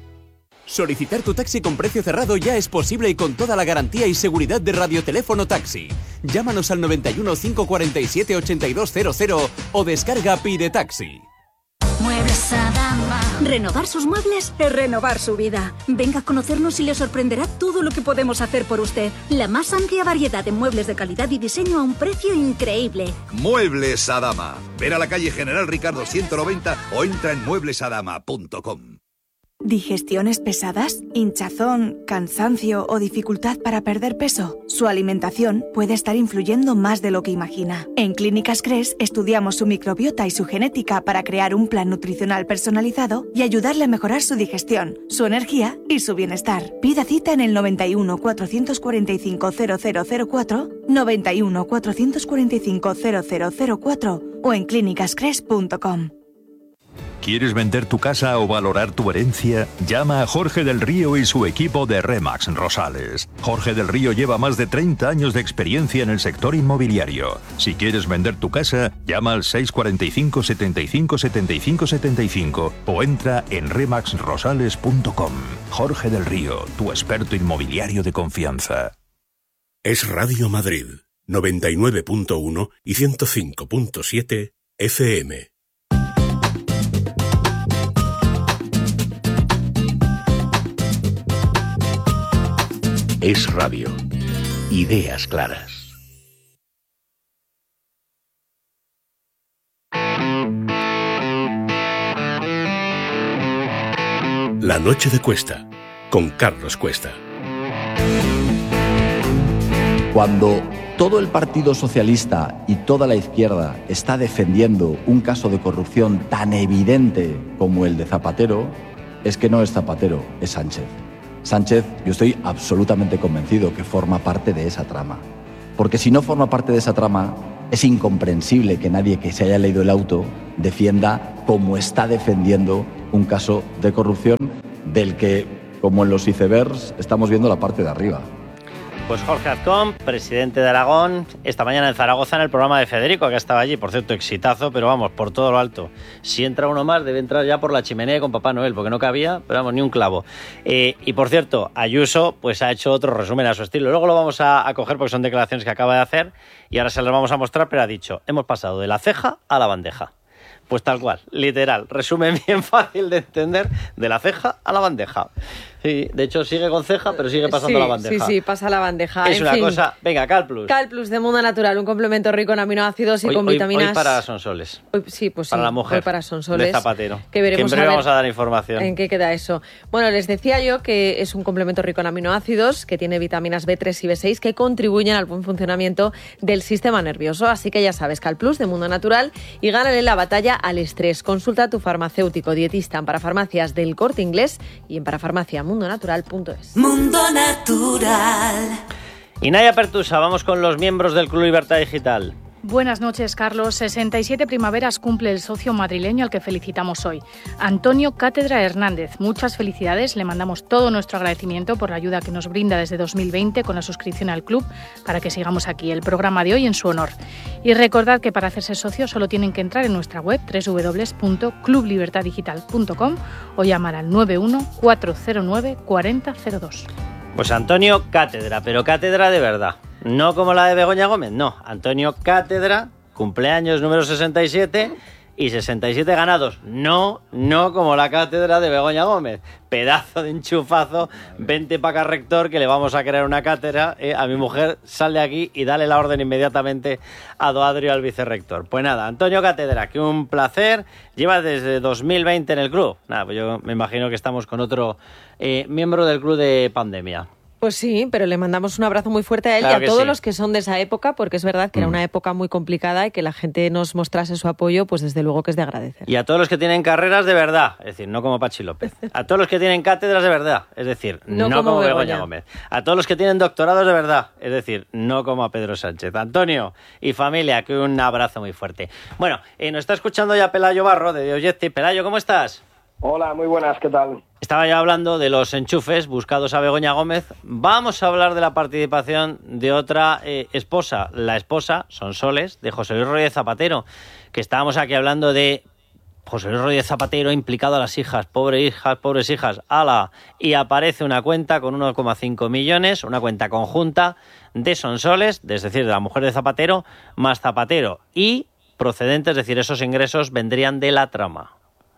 Solicitar tu taxi con precio cerrado ya es posible y con toda la garantía y seguridad de Radioteléfono Taxi. Llámanos al noventa y uno, cinco cuarenta y siete, ochenta y dos cero cero o descarga Pide Taxi. Muebles Adama. Renovar sus muebles es renovar su vida. Venga a conocernos y le sorprenderá todo lo que podemos hacer por usted. La más amplia variedad de muebles de calidad y diseño a un precio increíble. Muebles Adama. Ven a la calle General Ricardo ciento noventa o entra en muebles adama punto com. ¿Digestiones pesadas, hinchazón, cansancio o dificultad para perder peso? Su alimentación puede estar influyendo más de lo que imagina. En Clínicas Cres estudiamos su microbiota y su genética para crear un plan nutricional personalizado y ayudarle a mejorar su digestión, su energía y su bienestar. Pida cita en el noventa y uno, cuatrocientos cuarenta y cinco, cero cero cero cuatro, noventa y uno, cuatrocientos cuarenta y cinco, cero cero cero cuatro o en clínicas cres punto com. ¿Quieres vender tu casa o valorar tu herencia? Llama a Jorge del Río y su equipo de Remax Rosales. Jorge del Río lleva más de treinta años de experiencia en el sector inmobiliario. Si quieres vender tu casa, llama al seis cuarenta y cinco, setenta y cinco, setenta y cinco, setenta y cinco o entra en remax rosales punto com. Jorge del Río, tu experto inmobiliario de confianza. Es Radio Madrid, noventa y nueve punto uno y ciento cinco punto siete F M. Es radio. Ideas claras. La noche de Cuesta, con Carlos Cuesta. Cuando todo el Partido Socialista y toda la izquierda está defendiendo un caso de corrupción tan evidente como el de Zapatero, es que no es Zapatero, es Sánchez. Sánchez, yo estoy absolutamente convencido que forma parte de esa trama. Porque si no forma parte de esa trama, es incomprensible que nadie que se haya leído el auto defienda como está defendiendo un caso de corrupción del que, como en los icebergs, estamos viendo la parte de arriba. Pues Jorge Azcón, presidente de Aragón, esta mañana en Zaragoza en el programa de Federico, que estaba allí, por cierto, exitazo, pero vamos, por todo lo alto. Si entra uno más, debe entrar ya por la chimenea con Papá Noel, porque no cabía, pero vamos, ni un clavo. Eh, y por cierto, Ayuso pues ha hecho otro resumen a su estilo. Luego lo vamos a, a coger porque son declaraciones que acaba de hacer y ahora se las vamos a mostrar, pero ha dicho, hemos pasado de la ceja a la bandeja. Pues tal cual, literal, resumen bien fácil de entender, de la ceja a la bandeja. Sí, de hecho sigue con ceja, pero sigue pasando sí, la bandeja. Sí, sí, pasa la bandeja. Es en una fin. cosa... Venga, Calplus. Calplus de Mundo Natural, un complemento rico en aminoácidos y hoy, con hoy, vitaminas... Hoy para Sonsoles. Hoy, sí, pues para sí, la mujer hoy para Sonsoles. De Zapatero. Que veremos que en breve a ver vamos a dar información. ¿En qué queda eso? Bueno, les decía yo que es un complemento rico en aminoácidos, que tiene vitaminas B tres y B seis que contribuyen al buen funcionamiento del sistema nervioso. Así que ya sabes, Calplus de Mundo Natural y gánale la batalla al estrés. Consulta a tu farmacéutico dietista en Parafarmacias del Corte Inglés y en parafarmacia mundo natural punto es. Mundo Natural. Y Naya Pertusa, vamos con los miembros del Club Libertad Digital. Buenas noches, Carlos. sesenta y siete primaveras cumple el socio madrileño al que felicitamos hoy, Antonio Cátedra Hernández. Muchas felicidades, le mandamos todo nuestro agradecimiento por la ayuda que nos brinda desde dos mil veinte con la suscripción al club para que sigamos aquí el programa de hoy en su honor. Y recordad que para hacerse socio solo tienen que entrar en nuestra web doble u doble u doble u punto club libertad digital punto com o llamar al nueve uno cuatro cero nueve cuatro cero cero dos. Pues Antonio Cátedra, pero cátedra de verdad. No como la de Begoña Gómez, no. Antonio Cátedra, cumpleaños número sesenta y siete y sesenta y siete ganados. No, no como la cátedra de Begoña Gómez. Pedazo de enchufazo, vente para acá, rector, que le vamos a crear una cátedra. Eh, a mi mujer, sal de aquí y dale la orden inmediatamente a Doadrio, al vicerrector. Pues nada, Antonio Cátedra, que un placer. Lleva desde dos mil veinte en el club. Nada, pues yo me imagino que estamos con otro eh, miembro del club de pandemia. Pues sí, pero le mandamos un abrazo muy fuerte a él Claro y a todos sí. los que son de esa época, porque es verdad que mm. era una época muy complicada y que la gente nos mostrase su apoyo, pues desde luego que es de agradecer. Y a todos los que tienen carreras de verdad, es decir, no como Pachi López. A todos los que tienen cátedras de verdad, es decir, no, no como, como Begoña. Begoña Gómez. A todos los que tienen doctorados de verdad, es decir, no como a Pedro Sánchez. Antonio y familia, que un abrazo muy fuerte. Bueno, eh, nos está escuchando ya Pelayo Barro de Diogetti. Pelayo, ¿cómo estás? Hola, muy buenas, ¿qué tal? Estaba ya hablando de los enchufes buscados a Begoña Gómez. Vamos a hablar de la participación de otra eh, esposa, la esposa, Sonsoles, de José Luis Rodríguez Zapatero, que estábamos aquí hablando de José Luis Rodríguez Zapatero implicado a las hijas, pobres hijas, pobres hijas, ala, y aparece una cuenta con uno coma cinco millones, una cuenta conjunta de Sonsoles, es decir, de la mujer de Zapatero, más Zapatero, y procedentes, es decir, esos ingresos vendrían de la trama.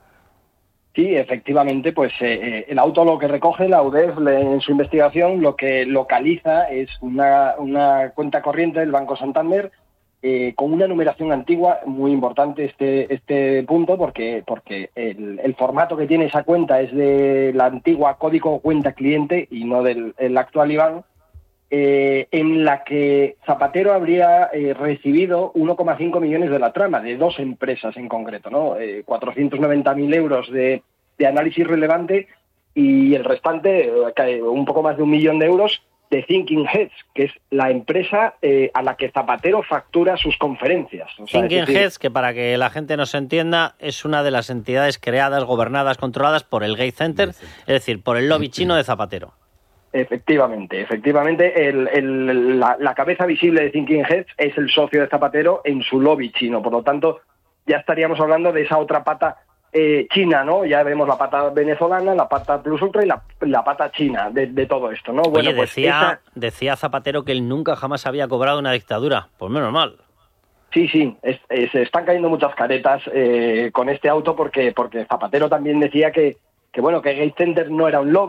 Sí, efectivamente, pues eh, el auto lo que recoge, la U D E F en su investigación, lo que localiza es una, una cuenta corriente del Banco Santander eh, con una numeración antigua, muy importante este este punto, porque porque el, el formato que tiene esa cuenta es de la antigua código cuenta cliente y no del el actual I B A N, eh, en la que Zapatero habría eh, recibido uno coma cinco millones de la trama, de dos empresas en concreto, ¿no? Eh, cuatrocientos noventa mil euros de, de análisis relevante y el restante, eh, un poco más de un millón de euros, de Thinking Heads, que es la empresa eh, a la que Zapatero factura sus conferencias. O sea, Thinking es decir, Heads, que para que la gente nos entienda, es una de las entidades creadas, gobernadas, controladas por el Gates Center, es decir, por el lobby chino de Zapatero. Efectivamente, efectivamente, el, el, la, la cabeza visible de Thinking Heads es el socio de Zapatero en su lobby chino, por lo tanto, ya estaríamos hablando de esa otra pata eh, china, ¿no? Ya vemos la pata venezolana, la pata plus ultra y la, la pata china de, de todo esto, ¿no? Bueno, Oye, pues decía, esa... decía Zapatero que él nunca jamás había cobrado una dictadura, pues menos mal. Sí, sí, es, es, se están cayendo muchas caretas eh, con este auto porque porque Zapatero también decía que, que bueno, que Gates Center no era un lobby,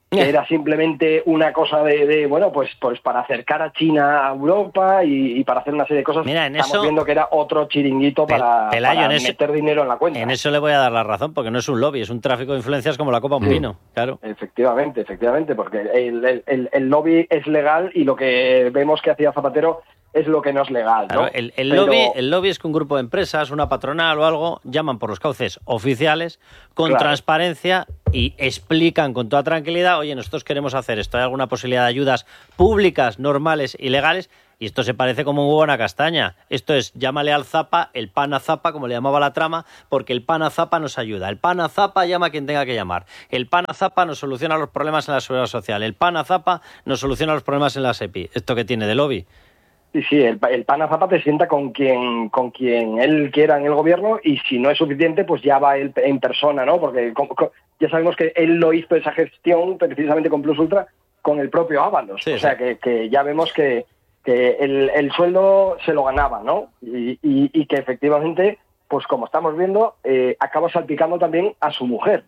que era simplemente una cosa de, de bueno, pues pues para acercar a China a Europa y, y para hacer una serie de cosas. Mira, en estamos eso, viendo que era otro chiringuito para, Pelayo, para en eso, meter dinero en la cuenta. En eso le voy a dar la razón, porque no es un lobby, es un tráfico de influencias como la copa a un Sí. vino, claro. Efectivamente, efectivamente, porque el, el, el, el lobby es legal y lo que vemos que hacía Zapatero es lo que no es legal, ¿no? Claro, el, el, Pero... lobby, el lobby es que un grupo de empresas, una patronal o algo, llaman por los cauces oficiales, con Claro. transparencia y explican con toda tranquilidad, oye, nosotros queremos hacer esto, ¿hay alguna posibilidad de ayudas públicas, normales y legales? Y esto se parece como un huevo a una castaña. Esto es, llámale al Zapa, el pana Zapa, como le llamaba la trama, porque el pana Zapa nos ayuda. El pana Zapa llama a quien tenga que llamar. El pana Zapa nos soluciona los problemas en la seguridad social. El pana Zapa nos soluciona los problemas en la SEPI. ¿Esto qué tiene de lobby? Sí, sí, el, el pana Zapa te sienta con quien con quien él quiera en el gobierno y si no es suficiente, pues ya va él en persona, ¿no? Porque con, con, ya sabemos que él lo hizo esa gestión precisamente con Plus Ultra con el propio Ábalos. Sí, o sea, sí. que, que ya vemos que, que el, el sueldo se lo ganaba, ¿no? Y, y, y que efectivamente, pues como estamos viendo, eh, acaba salpicando también a su mujer.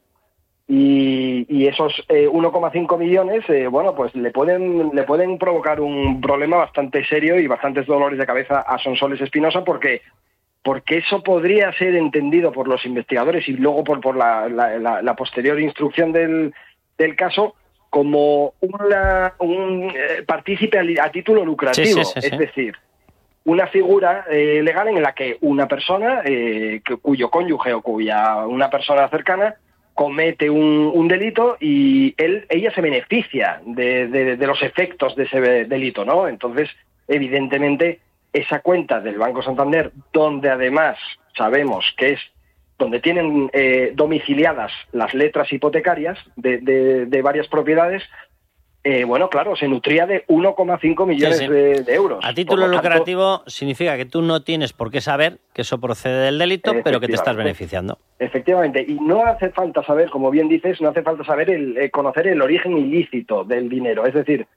Y, y esos eh, uno coma cinco millones, eh, bueno, pues le pueden le pueden provocar un problema bastante serio y bastantes dolores de cabeza a Sonsoles Espinosa porque porque eso podría ser entendido por los investigadores y luego por, por la, la, la, la posterior instrucción del, del caso como una, un eh, partícipe a, a título lucrativo, Sí, sí, sí, es sí. decir, una figura eh, legal en la que una persona eh, que, cuyo cónyuge o cuya una persona cercana comete un, un delito y él ella se beneficia de, de, de los efectos de ese delito, ¿no? Entonces, evidentemente, esa cuenta del Banco Santander, donde además sabemos que es donde tienen eh, domiciliadas las letras hipotecarias de, de, de varias propiedades, eh, bueno, claro, se nutría de uno coma cinco millones Sí, sí. De, de euros. A título Por lo tanto, lucrativo significa que tú no tienes por qué saber que eso procede del delito, pero que te estás Efectivamente. beneficiando. Efectivamente, y no hace falta saber, como bien dices, no hace falta saber el, eh, conocer el origen ilícito del dinero. Es decir,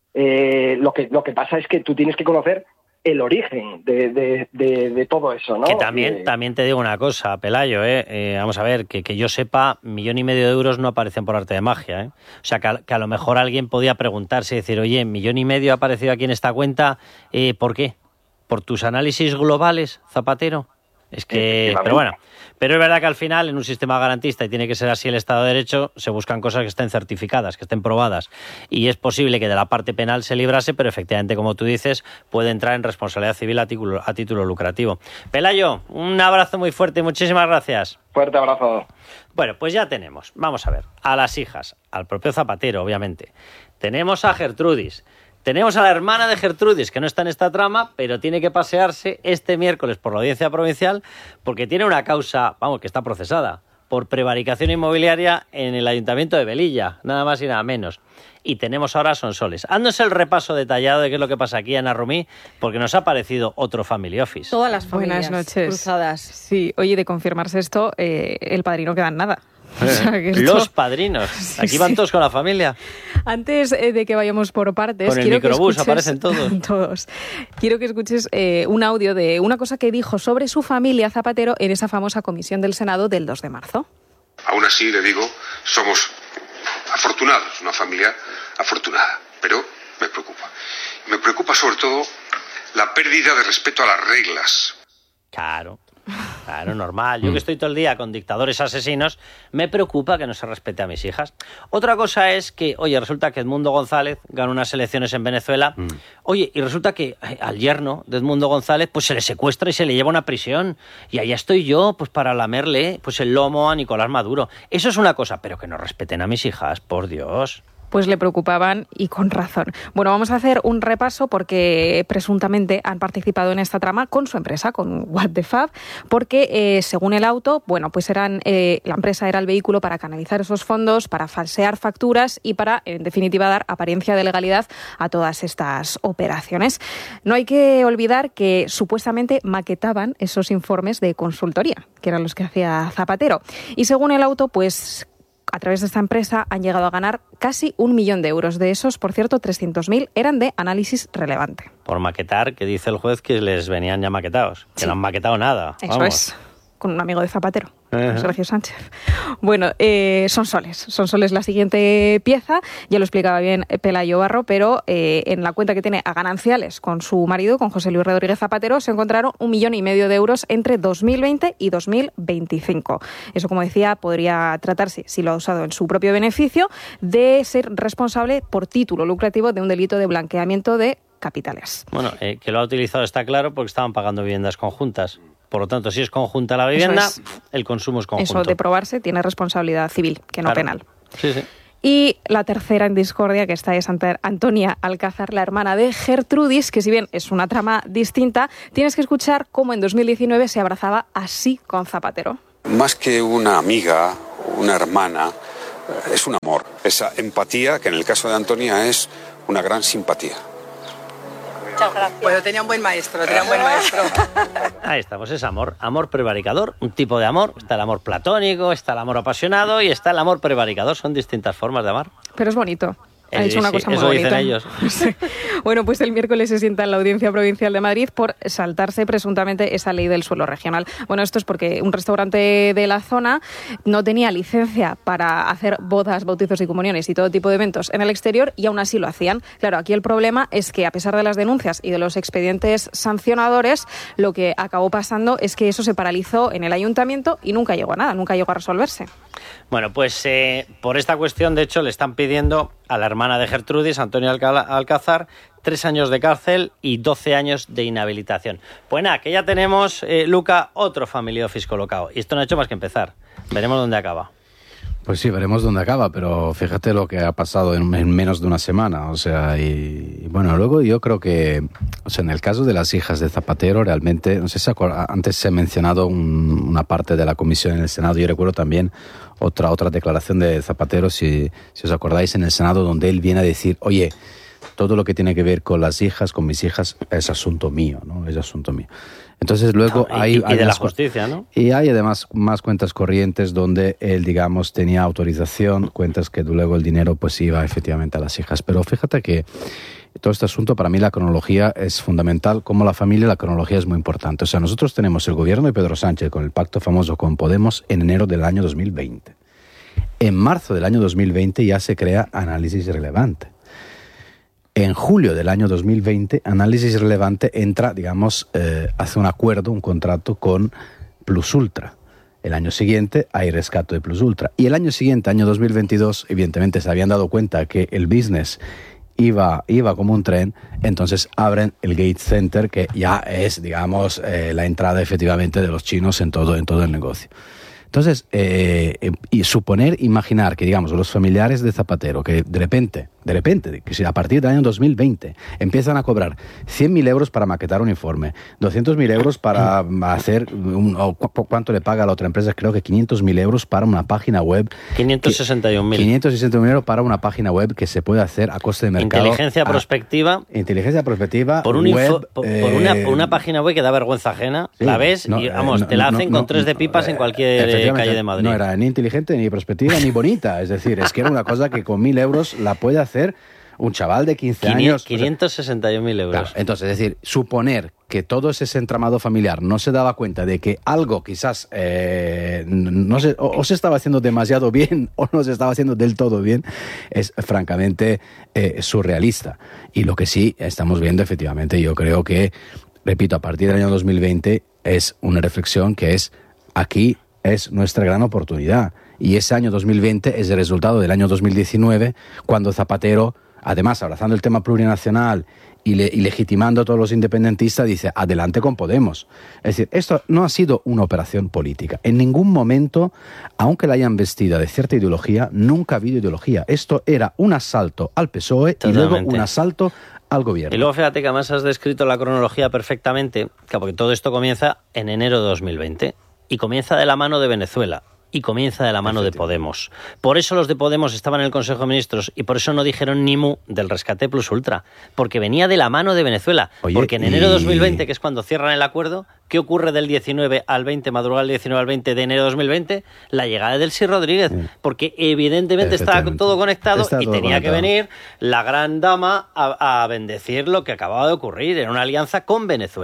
eh, lo que lo que pasa es que tú tienes que conocer el origen de, de, de, de todo eso, ¿no? Que también, Eh, también te digo una cosa, Pelayo, ¿eh? Eh, vamos a ver, que, que yo sepa, millón y medio de euros no aparecen por arte de magia, ¿eh? O sea, que a, que a lo mejor alguien podía preguntarse y decir, oye, millón y medio ha aparecido aquí en esta cuenta, eh, ¿por qué? ¿Por tus análisis globales, Zapatero? Es que, pero bueno, pero es verdad que al final en un sistema garantista, y tiene que ser así el Estado de Derecho, se buscan cosas que estén certificadas, que estén probadas, y es posible que de la parte penal se librase, pero efectivamente, como tú dices, puede entrar en responsabilidad civil a título, a título lucrativo. Pelayo, un abrazo muy fuerte y muchísimas gracias. Fuerte abrazo. Bueno, pues ya tenemos, vamos a ver, a las hijas, al propio Zapatero, obviamente. Tenemos a Gertrudis. Tenemos a la hermana de Gertrudis, que no está en esta trama, pero tiene que pasearse este miércoles por la audiencia provincial porque tiene una causa, vamos, que está procesada por prevaricación inmobiliaria en el Ayuntamiento de Velilla, nada más y nada menos. Y tenemos ahora a Sonsoles. Haznos el repaso detallado de qué es lo que pasa aquí, Ana Rumí, porque nos ha parecido otro Family Office. Todas las familias Buenas noches. cruzadas. Sí, oye, de confirmarse esto, eh, el padrino queda en nada. O sea, que esto- Los padrinos. Sí, Aquí van sí. todos con la familia. Antes eh, de que vayamos por partes, Con el quiero que microbús escuches- aparecen todos. todos. Quiero que escuches eh, un audio de una cosa que dijo sobre su familia Zapatero en esa famosa comisión del Senado del dos de marzo. Aún así, le digo, somos afortunados, una familia afortunada, pero me preocupa. Me preocupa sobre todo la pérdida de respeto a las reglas. Claro. Claro, normal. Yo que estoy todo el día con dictadores asesinos, me preocupa que no se respete a mis hijas. Otra cosa es que, oye, resulta que Edmundo González ganó unas elecciones en Venezuela. Mm. Oye, y resulta que al yerno de Edmundo González pues se le secuestra y se le lleva a una prisión. Y allá estoy yo pues para lamerle pues el lomo a Nicolás Maduro. Eso es una cosa, pero que no respeten a mis hijas, por Dios. Pues le preocupaban y con razón. Bueno, vamos a hacer un repaso porque presuntamente han participado en esta trama con su empresa, con What the Fab, porque eh, según el auto, bueno, pues eran eh, la empresa era el vehículo para canalizar esos fondos, para falsear facturas y para, en definitiva, dar apariencia de legalidad a todas estas operaciones. No hay que olvidar que supuestamente maquetaban esos informes de consultoría, que eran los que hacía Zapatero. Y según el auto, pues a través de esta empresa han llegado a ganar casi un millón de euros. De esos, por cierto, trescientos mil eran de análisis relevante. Por maquetar, que dice el juez que les venían ya maquetados. Que sí. No han maquetado nada. Eso Vamos. es. con un amigo de Zapatero, Ajá. Sergio Sánchez. Bueno, eh, Sonsoles. Sonsoles la siguiente pieza, ya lo explicaba bien Pelayo Barro, pero eh, en la cuenta que tiene a gananciales con su marido, con José Luis Rodríguez Zapatero, se encontraron un millón y medio de euros entre dos mil veinte y dos mil veinticinco. Eso, como decía, podría tratarse, si lo ha usado en su propio beneficio, de ser responsable por título lucrativo de un delito de blanqueamiento de capitales. Bueno, eh, que lo ha utilizado está claro porque estaban pagando viviendas conjuntas. Por lo tanto, si es conjunta la vivienda, es. el consumo es conjunto. Eso de probarse tiene responsabilidad civil, que no Claro. penal. Sí, sí. Y la tercera en discordia, que esta es Antonia Alcázar, la hermana de Gertrudis, que si bien es una trama distinta, tienes que escuchar cómo en dos mil diecinueve se abrazaba así con Zapatero. Más que una amiga, una hermana, es un amor. Esa empatía, que en el caso de Antonia es una gran simpatía. Muchas gracias. Bueno, tenía un buen maestro, tenía un buen maestro. Ahí estamos, es amor. Amor prevaricador, un tipo de amor. Está el amor platónico, está el amor apasionado y está el amor prevaricador. Son distintas formas de amar. Pero es bonito. Ha Eh, dicho una sí, cosa muy eso bonita. dicen ellos. Sí. Bueno, pues el miércoles se sienta en la Audiencia Provincial de Madrid por saltarse presuntamente esa ley del suelo regional. Bueno, esto es porque un restaurante de la zona no tenía licencia para hacer bodas, bautizos y comuniones y todo tipo de eventos en el exterior y aún así lo hacían. Claro, aquí el problema es que a pesar de las denuncias y de los expedientes sancionadores, lo que acabó pasando es que eso se paralizó en el ayuntamiento y nunca llegó a nada, nunca llegó a resolverse. Bueno, pues eh, por esta cuestión, de hecho, le están pidiendo a la hermana de Gertrudis, Antonia Alca- Alcázar, tres años de cárcel y doce años de inhabilitación. Pues nada, que ya tenemos, eh, Luca, otro familiar fisco colocado. Y esto no ha hecho más que empezar. Veremos dónde acaba. Pues sí, veremos dónde acaba, pero fíjate lo que ha pasado en, en menos de una semana. O sea, y, y bueno, luego yo creo que, o sea, en el caso de las hijas de Zapatero, realmente, no sé si acuerda, antes se ha mencionado un, una parte de la comisión en el Senado. Yo recuerdo también otra otra declaración de Zapatero, si, si os acordáis, en el Senado, donde él viene a decir, oye, todo lo que tiene que ver con las hijas, con mis hijas, es asunto mío, ¿no? Es asunto mío. Entonces luego Ah, hay... y, y hay de la más- justicia, ¿no? y hay además más cuentas corrientes donde él, digamos, tenía autorización, cuentas que luego el dinero pues iba efectivamente a las hijas. Pero fíjate que todo este asunto, para mí la cronología es fundamental. Como la familia, la cronología es muy importante. O sea, nosotros tenemos el gobierno de Pedro Sánchez con el pacto famoso con Podemos en enero del año dos mil veinte. En marzo del año dos mil veinte ya se crea Análisis Relevante. En julio del año dos mil veinte, Análisis Relevante entra, digamos, eh, hace un acuerdo, un contrato con Plus Ultra. El año siguiente hay rescate de Plus Ultra. Y el año siguiente, año dos mil veintidós, evidentemente se habían dado cuenta que el business iba, iba como un tren, entonces abren el Gates Center, que ya es, digamos, eh, la entrada efectivamente de los chinos en todo, en todo el negocio. Entonces, eh, eh, y suponer, imaginar que, digamos, los familiares de Zapatero, que de repente, de repente, que si a partir del año dos mil veinte empiezan a cobrar cien mil euros para maquetar un informe, doscientos mil euros para hacer, un, o cu ¿cuánto le paga a la otra empresa? Creo que quinientos mil euros para una página web. quinientos sesenta y un mil. quinientos sesenta mil euros para una página web que se puede hacer a coste de mercado. Inteligencia a, prospectiva. Inteligencia prospectiva. Por, un web, info, por, eh, por, una, por una página web que da vergüenza ajena. sí, la ves no, y, vamos, eh, te la no, hacen no, con tres de pipas eh, en cualquier efectivamente, calle de Madrid. No era ni inteligente, ni prospectiva, ni bonita. Es decir, es que era una cosa que con mil euros la puede hacer un chaval de quince años. quinientos sesenta y un mil euros. Claro, entonces, es decir, suponer que todo ese entramado familiar no se daba cuenta de que algo quizás eh, no se, o, o se estaba haciendo demasiado bien o no se estaba haciendo del todo bien, es francamente eh, surrealista. Y lo que sí estamos viendo, efectivamente, yo creo que, repito, a partir del año dos mil veinte es una reflexión que es aquí es nuestra gran oportunidad. Y ese año dos mil veinte es el resultado del año dos mil diecinueve, cuando Zapatero, además abrazando el tema plurinacional y, le, y legitimando a todos los independentistas, dice, adelante con Podemos. Es decir, esto no ha sido una operación política. En ningún momento, aunque la hayan vestida de cierta ideología, nunca ha habido ideología. Esto era un asalto al P S O E Totalmente. y luego un asalto al gobierno. Y luego fíjate que además has descrito la cronología perfectamente, porque todo esto comienza en enero de dos mil veinte y comienza de la mano de Venezuela. Y comienza de la mano de Podemos. Por eso los de Podemos estaban en el Consejo de Ministros y por eso no dijeron ni mu del rescate Plus Ultra, porque venía de la mano de Venezuela. Oye, porque en y... enero de dos mil veinte, que es cuando cierran el acuerdo, ¿qué ocurre del diecinueve al veinte, madrugada del diecinueve al veinte de enero de dos mil veinte? La llegada del Sí Rodríguez, porque evidentemente estaba todo conectado Está y todo tenía conectado. que venir la gran dama a, a bendecir lo que acababa de ocurrir. Era una alianza con Venezuela.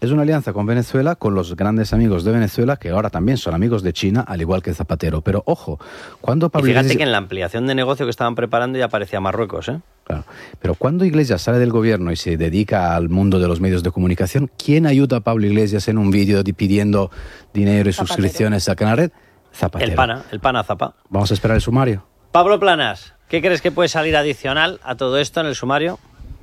Es una alianza con Venezuela, con los grandes amigos de Venezuela, que ahora también son amigos de China, al igual que Zapatero. Pero ojo, cuando Pablo y fíjate Iglesias... que en la ampliación de negocio que estaban preparando ya aparecía Marruecos, ¿eh? Claro. Pero cuando Iglesias sale del gobierno y se dedica al mundo de los medios de comunicación, ¿quién ayuda a Pablo Iglesias en un vídeo pidiendo dinero y Zapatero. suscripciones a Canal Red? Zapatero. El pana, el pana Zapa. Vamos a esperar el sumario. Pablo Planas, ¿qué crees que puede salir adicional a todo esto en el sumario?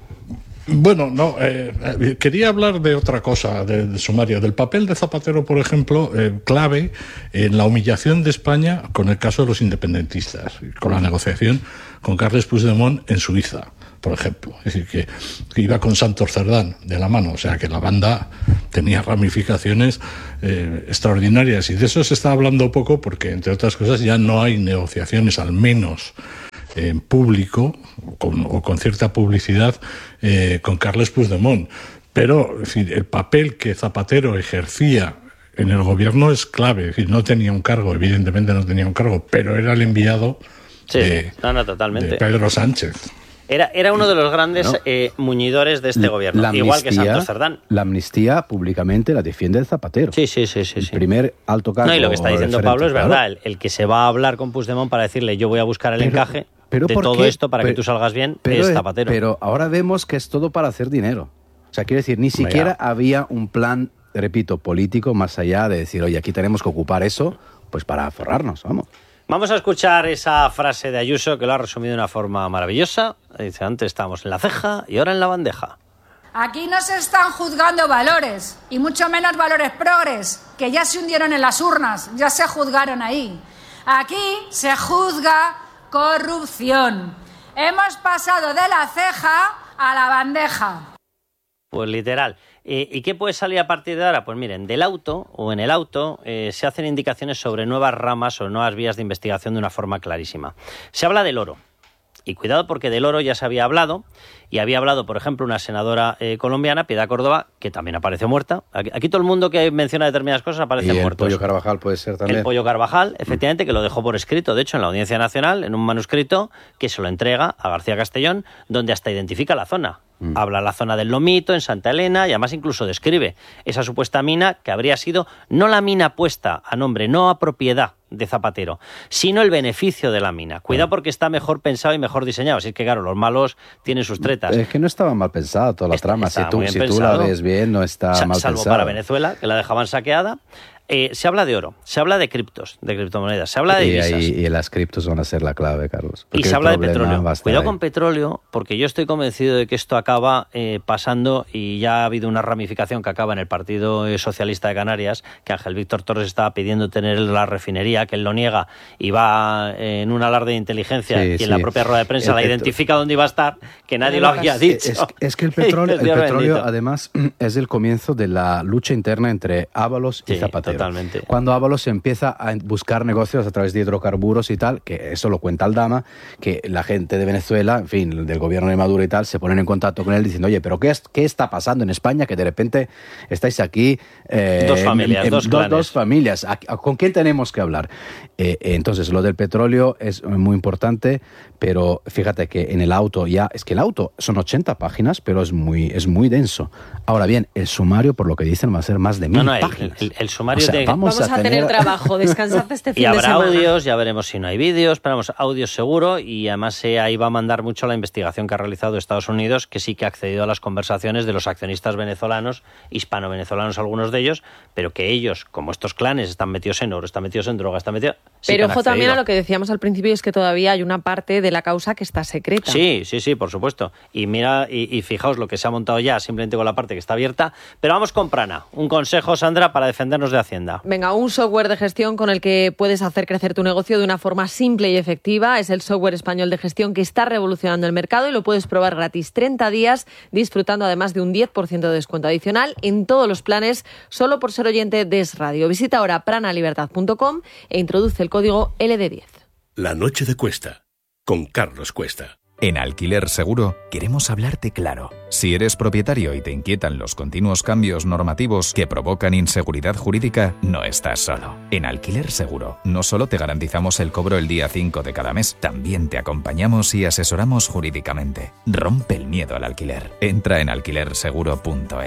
Bueno, no, eh, quería hablar de otra cosa del de sumario, del papel de Zapatero, por ejemplo, eh, clave en la humillación de España con el caso de los independentistas, con la negociación con Carles Puigdemont en Suiza, por ejemplo. Es decir, que, que iba con Santos Cerdán de la mano, o sea que la banda tenía ramificaciones eh, extraordinarias, y de eso se está hablando poco porque, entre otras cosas, ya no hay negociaciones, al menos en público con, o con cierta publicidad eh, con Carles Puigdemont. Pero es decir, el papel que Zapatero ejercía en el gobierno es clave. Es decir, no tenía un cargo, evidentemente no tenía un cargo, pero era el enviado sí, de, no, no, totalmente. de Pedro Sánchez. Era, era uno de los grandes ¿no? eh, muñidores de este gobierno, La igual que amnistía- Santos Cerdán. La amnistía públicamente la defiende el Zapatero. Sí, sí, sí, sí. El sí. primer alto cargo. No, y lo que está diciendo referente, Pablo es claro. verdad. El, el que se va a hablar con Puigdemont para decirle yo voy a buscar el Pero- encaje pero de ¿por todo qué? esto para Pero- que tú salgas bien Pero, es eh, Zapatero. pero ahora vemos que es todo para hacer dinero. O sea, quiero decir, ni Hombre, siquiera ya. había un plan, repito, político más allá de decir, oye, aquí tenemos que ocupar eso, pues para forrarnos, vamos. Vamos a escuchar esa frase de Ayuso que lo ha resumido de una forma maravillosa. Dice, antes estábamos en la ceja y ahora en la bandeja. Aquí no se están juzgando valores, y mucho menos valores progres, que ya se hundieron en las urnas, ya se juzgaron ahí. Aquí se juzga corrupción. Hemos pasado de la ceja a la bandeja. Pues literal. Eh, ¿Y qué puede salir a partir de ahora? Pues miren, del auto o en el auto eh, se hacen indicaciones sobre nuevas ramas o nuevas vías de investigación de una forma clarísima. Se habla del oro. Y cuidado porque del oro ya se había hablado, y había hablado, por ejemplo, una senadora eh, colombiana, Piedad Córdoba, que también apareció muerta. Aquí, aquí todo el mundo que menciona determinadas cosas aparece Y el muerto. Pollo Carvajal puede ser también. El Pollo Carvajal, efectivamente, que lo dejó por escrito, de hecho, en la Audiencia Nacional, en un manuscrito que se lo entrega a García Castellón, donde hasta identifica la zona. Mm. Habla la zona del Lomito, en Santa Elena, y además incluso describe esa supuesta mina que habría sido no la mina puesta a nombre, no a propiedad de Zapatero, sino el beneficio de la mina. Cuidado porque está mejor pensado y mejor diseñado. Así es que, claro, los malos tienen sus tretas. Es que no estaba mal pensada toda la Está- trama. Si está tú, muy bien si tú pensado. la ves bien, no está Sa- mal salvo pensada. para Venezuela, que la dejaban saqueada. Eh, se habla de oro, se habla de criptos, de criptomonedas, se habla de y, divisas. ahí- y las criptos van a ser la clave, Carlos. Y porque se el habla de problema petróleo. va a estar Cuidado ahí. con petróleo, porque yo estoy convencido de que esto acaba eh, pasando, y ya ha habido una ramificación que acaba en el Partido eh, Socialista de Canarias, que Ángel Víctor Torres estaba pidiendo tener la refinería, que él lo niega y va eh, en un alarde de inteligencia, Sí, y en sí. la propia rueda de prensa El la petro- identifica dónde iba a estar, que nadie lo había Es, dicho. es que el petróleo, el Dios petróleo bendito. además, es el comienzo de la lucha interna entre Ábalos y Sí, Zapatero. totalmente. Cuando Ábalos empieza a buscar negocios a través de hidrocarburos y tal, que eso lo cuenta Aldama, que la gente de Venezuela, en fin, del gobierno de Maduro y tal, se ponen en contacto con él diciendo, oye, pero ¿qué, es, qué está pasando en España? Que de repente estáis aquí... eh, Dos familias, en- en- dos do- clanes. dos familias. ¿A- a- ¿Con quién tenemos que hablar? Eh, eh, entonces, lo del petróleo es muy importante, pero fíjate que en el auto ya... Es que el auto son ochenta páginas, pero es muy, es muy denso. Ahora bien, el sumario, por lo que dicen, va a ser más de mil No, no, el, páginas. el- el sumario O sea, de... vamos Vamos a tener trabajo, descansad este fin Y de habrá semana. audios, ya veremos si no hay vídeos, esperamos audios seguro, y además eh, ahí va a mandar mucho la investigación que ha realizado Estados Unidos, que sí que ha accedido a las conversaciones de los accionistas venezolanos, hispano-venezolanos algunos de ellos, pero que ellos, como estos clanes, están metidos en oro, están metidos en droga, están metidos... sí que Pero han ojo también accedido. a lo que decíamos al principio, es que todavía hay una parte de la causa que está secreta. Sí, sí, sí, por supuesto. Y mira, y, y fijaos lo que se ha montado ya, simplemente con la parte que está abierta. Pero vamos con Prana. Un consejo, Sandra, para defendernos de Hacienda. Venga, un software de gestión con el que puedes hacer crecer tu negocio de una forma simple y efectiva. Es el software español de gestión que está revolucionando el mercado y lo puedes probar gratis treinta días, disfrutando además de un diez por ciento de descuento adicional en todos los planes, solo por ser oyente de Es Radio. Visita ahora pranalibertad punto com e introduce el código L D diez. La noche de Cuesta, con Carlos Cuesta. En Alquiler Seguro queremos hablarte claro. Si eres propietario y te inquietan los continuos cambios normativos que provocan inseguridad jurídica, no estás solo. En Alquiler Seguro no solo te garantizamos el cobro el día cinco de cada mes, también te acompañamos y asesoramos jurídicamente. Rompe el miedo al alquiler. Entra en alquiler seguro punto es.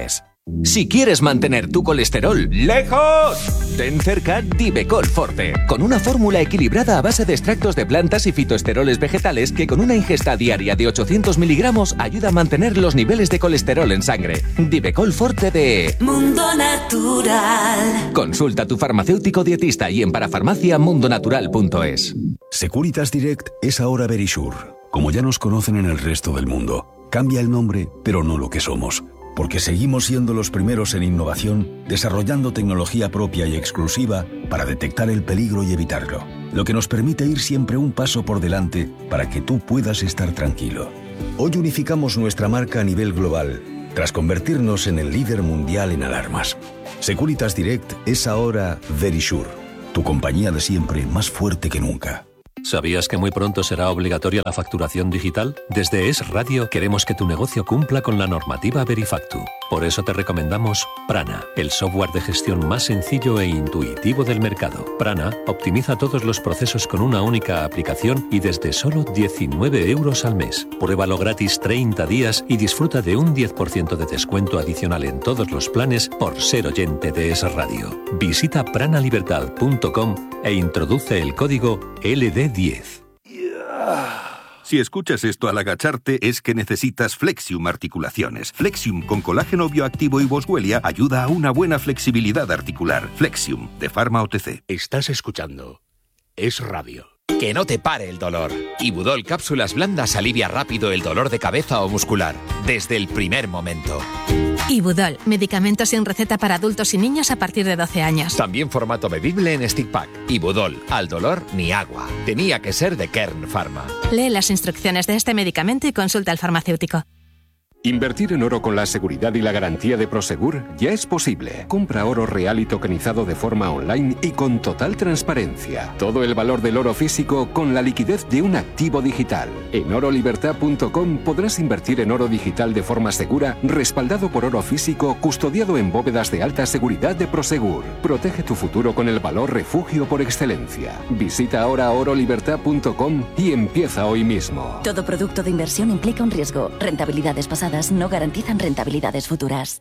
Si quieres mantener tu colesterol lejos, ten cerca Divecol Forte, con una fórmula equilibrada a base de extractos de plantas y fitoesteroles vegetales que con una ingesta diaria de ochocientos miligramos ayuda a mantener los niveles de colesterol en sangre. Divecol Forte de Mundo Natural. Consulta a tu farmacéutico dietista y en parafarmacia mundonatural punto es. Securitas Direct es ahora Verisure. Como ya nos conocen en el resto del mundo, cambia el nombre, pero no lo que somos. Porque seguimos siendo los primeros en innovación, desarrollando tecnología propia y exclusiva para detectar el peligro y evitarlo. Lo que nos permite ir siempre un paso por delante para que tú puedas estar tranquilo. Hoy unificamos nuestra marca a nivel global, tras convertirnos en el líder mundial en alarmas. Securitas Direct es ahora Verisure, tu compañía de siempre más fuerte que nunca. ¿Sabías que muy pronto será obligatoria la facturación digital? Desde Es Radio queremos que tu negocio cumpla con la normativa Verifactu. Por eso te recomendamos Prana, el software de gestión más sencillo e intuitivo del mercado. Prana optimiza todos los procesos con una única aplicación y desde solo diecinueve euros al mes. Pruébalo gratis treinta días y disfruta de un diez por ciento de descuento adicional en todos los planes por ser oyente de Es Radio. Visita pranalibertad punto com e introduce el código L D diez. Si escuchas esto al agacharte es que necesitas Flexium Articulaciones. Flexium con colágeno bioactivo y boswellia ayuda a una buena flexibilidad articular. Flexium, de Pharma O T C. Estás escuchando Es Radio. Que no te pare el dolor. Ibudol Cápsulas Blandas alivia rápido el dolor de cabeza o muscular, desde el primer momento. Ibudol, medicamento sin receta para adultos y niños a partir de doce años. También formato bebible en stick pack. Ibudol, al dolor ni agua. Tenía que ser de Kern Pharma. Lee las instrucciones de este medicamento y consulta al farmacéutico. Invertir en oro con la seguridad y la garantía de Prosegur ya es posible. Compra oro real y tokenizado de forma online y con total transparencia. Todo el valor del oro físico con la liquidez de un activo digital. En oro libertad punto com podrás invertir en oro digital de forma segura, respaldado por oro físico, custodiado en bóvedas de alta seguridad de Prosegur. Protege tu futuro con el valor refugio por excelencia. Visita ahora oro libertad punto com y empieza hoy mismo. Todo producto de inversión implica un riesgo. Rentabilidades pasadas no garantizan rentabilidades futuras.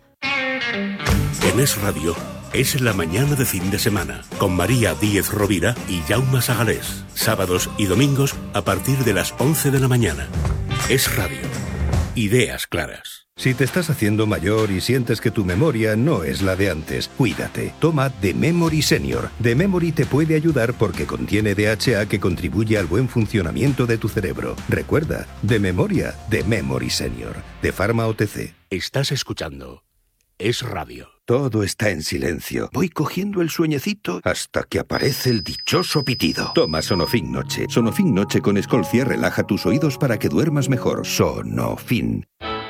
En Es Radio, es la mañana de fin de semana, con María Díez Rovira y Jaume Sagalés. Sábados y domingos a partir de las once de la mañana. Es Radio. Ideas claras. Si te estás haciendo mayor y sientes que tu memoria no es la de antes, cuídate. Toma The Memory Senior. The Memory te puede ayudar porque contiene D H A que contribuye al buen funcionamiento de tu cerebro. Recuerda, de memoria, The Memory Senior. De Pharma O T C. Estás escuchando Es Radio. Todo está en silencio. Voy cogiendo el sueñecito hasta que aparece el dichoso pitido. Toma Sonofin Noche. Sonofin Noche con Escolcia relaja tus oídos para que duermas mejor. Sonofin.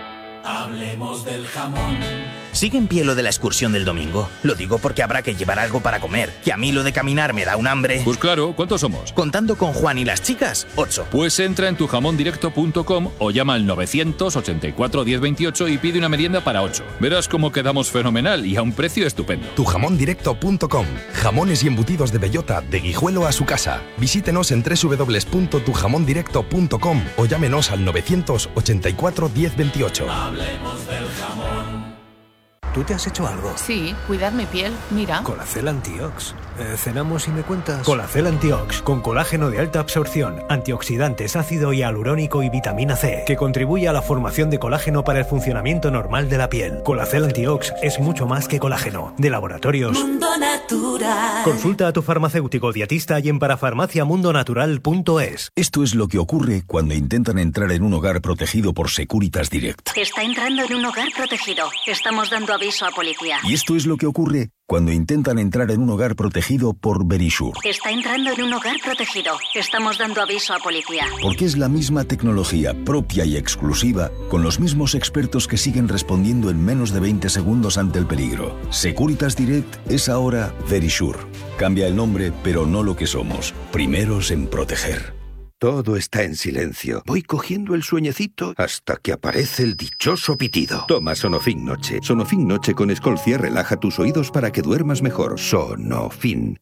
Hablemos del jamón. ¿Sigue en pie lo de la excursión del domingo? Lo digo porque habrá que llevar algo para comer, que a mí lo de caminar me da un hambre. Pues claro, ¿cuántos somos? Contando con Juan y las chicas, ocho. Pues entra en tu jamón directo punto com o llama al novecientos ochenta y cuatro diez veintiocho y pide una merienda para ocho. Verás cómo quedamos fenomenal y a un precio estupendo. tu jamón directo punto com. Jamones y embutidos de bellota, de Guijuelo a su casa. Visítenos en doble u doble u doble u punto tu jamón directo punto com o llámenos al novecientos ochenta y cuatro diez veintiocho. Hablemos del jamón. ¿Tú te has hecho algo? Sí, cuidar mi piel, mira. Colacel Antiox. Eh, ¿Cenamos y me cuentas? Colacel Antiox, con colágeno de alta absorción, antioxidantes, ácido hialurónico y vitamina C, que contribuye a la formación de colágeno para el funcionamiento normal de la piel. Colacel Antiox es mucho más que colágeno. De Laboratorios Mundo Natural. Consulta a tu farmacéutico dietista y en parafarmacia mundo natural punto es. Esto es lo que ocurre cuando intentan entrar en un hogar protegido por Securitas Direct. Está entrando en un hogar protegido. Estamos dando aviso a policía. Y esto es lo que ocurre cuando intentan entrar en un hogar protegido por Verisure. Está entrando en un hogar protegido. Estamos dando aviso a policía. Porque es la misma tecnología propia y exclusiva, con los mismos expertos que siguen respondiendo en menos de veinte segundos ante el peligro. Securitas Direct es ahora Verisure. Cambia el nombre, pero no lo que somos. Primeros en proteger. Todo está en silencio. Voy cogiendo el sueñecito hasta que aparece el dichoso pitido. Toma Sonofin Noche. Sonofin Noche con Escolcia relaja tus oídos para que duermas mejor. Sonofin.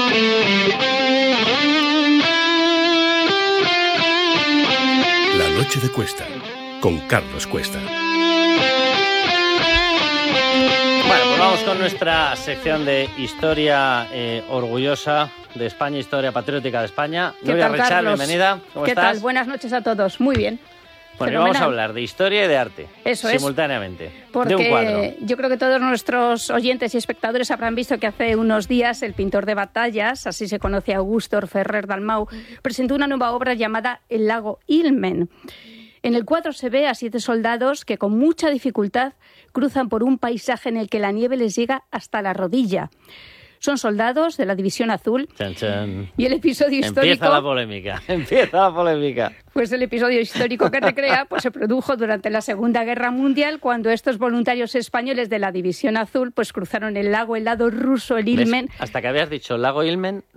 La noche Noche de Cuesta, con Carlos Cuesta. Bueno, pues vamos con nuestra sección de historia eh, orgullosa de España, historia patriótica de España. Nuria Rechar, bienvenida. ¿Cómo ¿Qué estás? tal? Buenas noches a todos. Muy bien. Bueno, Fenomenal. vamos a hablar de historia y de arte. Eso es. Simultáneamente. Porque de un cuadro. yo creo que todos nuestros oyentes y espectadores habrán visto que hace unos días el pintor de batallas, así se conoce Augusto Ferrer Dalmau, presentó una nueva obra llamada El lago Ilmen. En el cuadro se ve a siete soldados que con mucha dificultad cruzan por un paisaje en el que la nieve les llega hasta la rodilla. Son soldados de la División Azul. Chan, chan. Y el episodio histórico... Empieza la polémica, empieza la polémica. Pues el episodio histórico que recrea pues se produjo durante la Segunda Guerra Mundial, cuando estos voluntarios españoles de la División Azul pues cruzaron el lago helado ruso, el Ilmen. ¿Ves? Hasta que habías dicho lago Ilmen,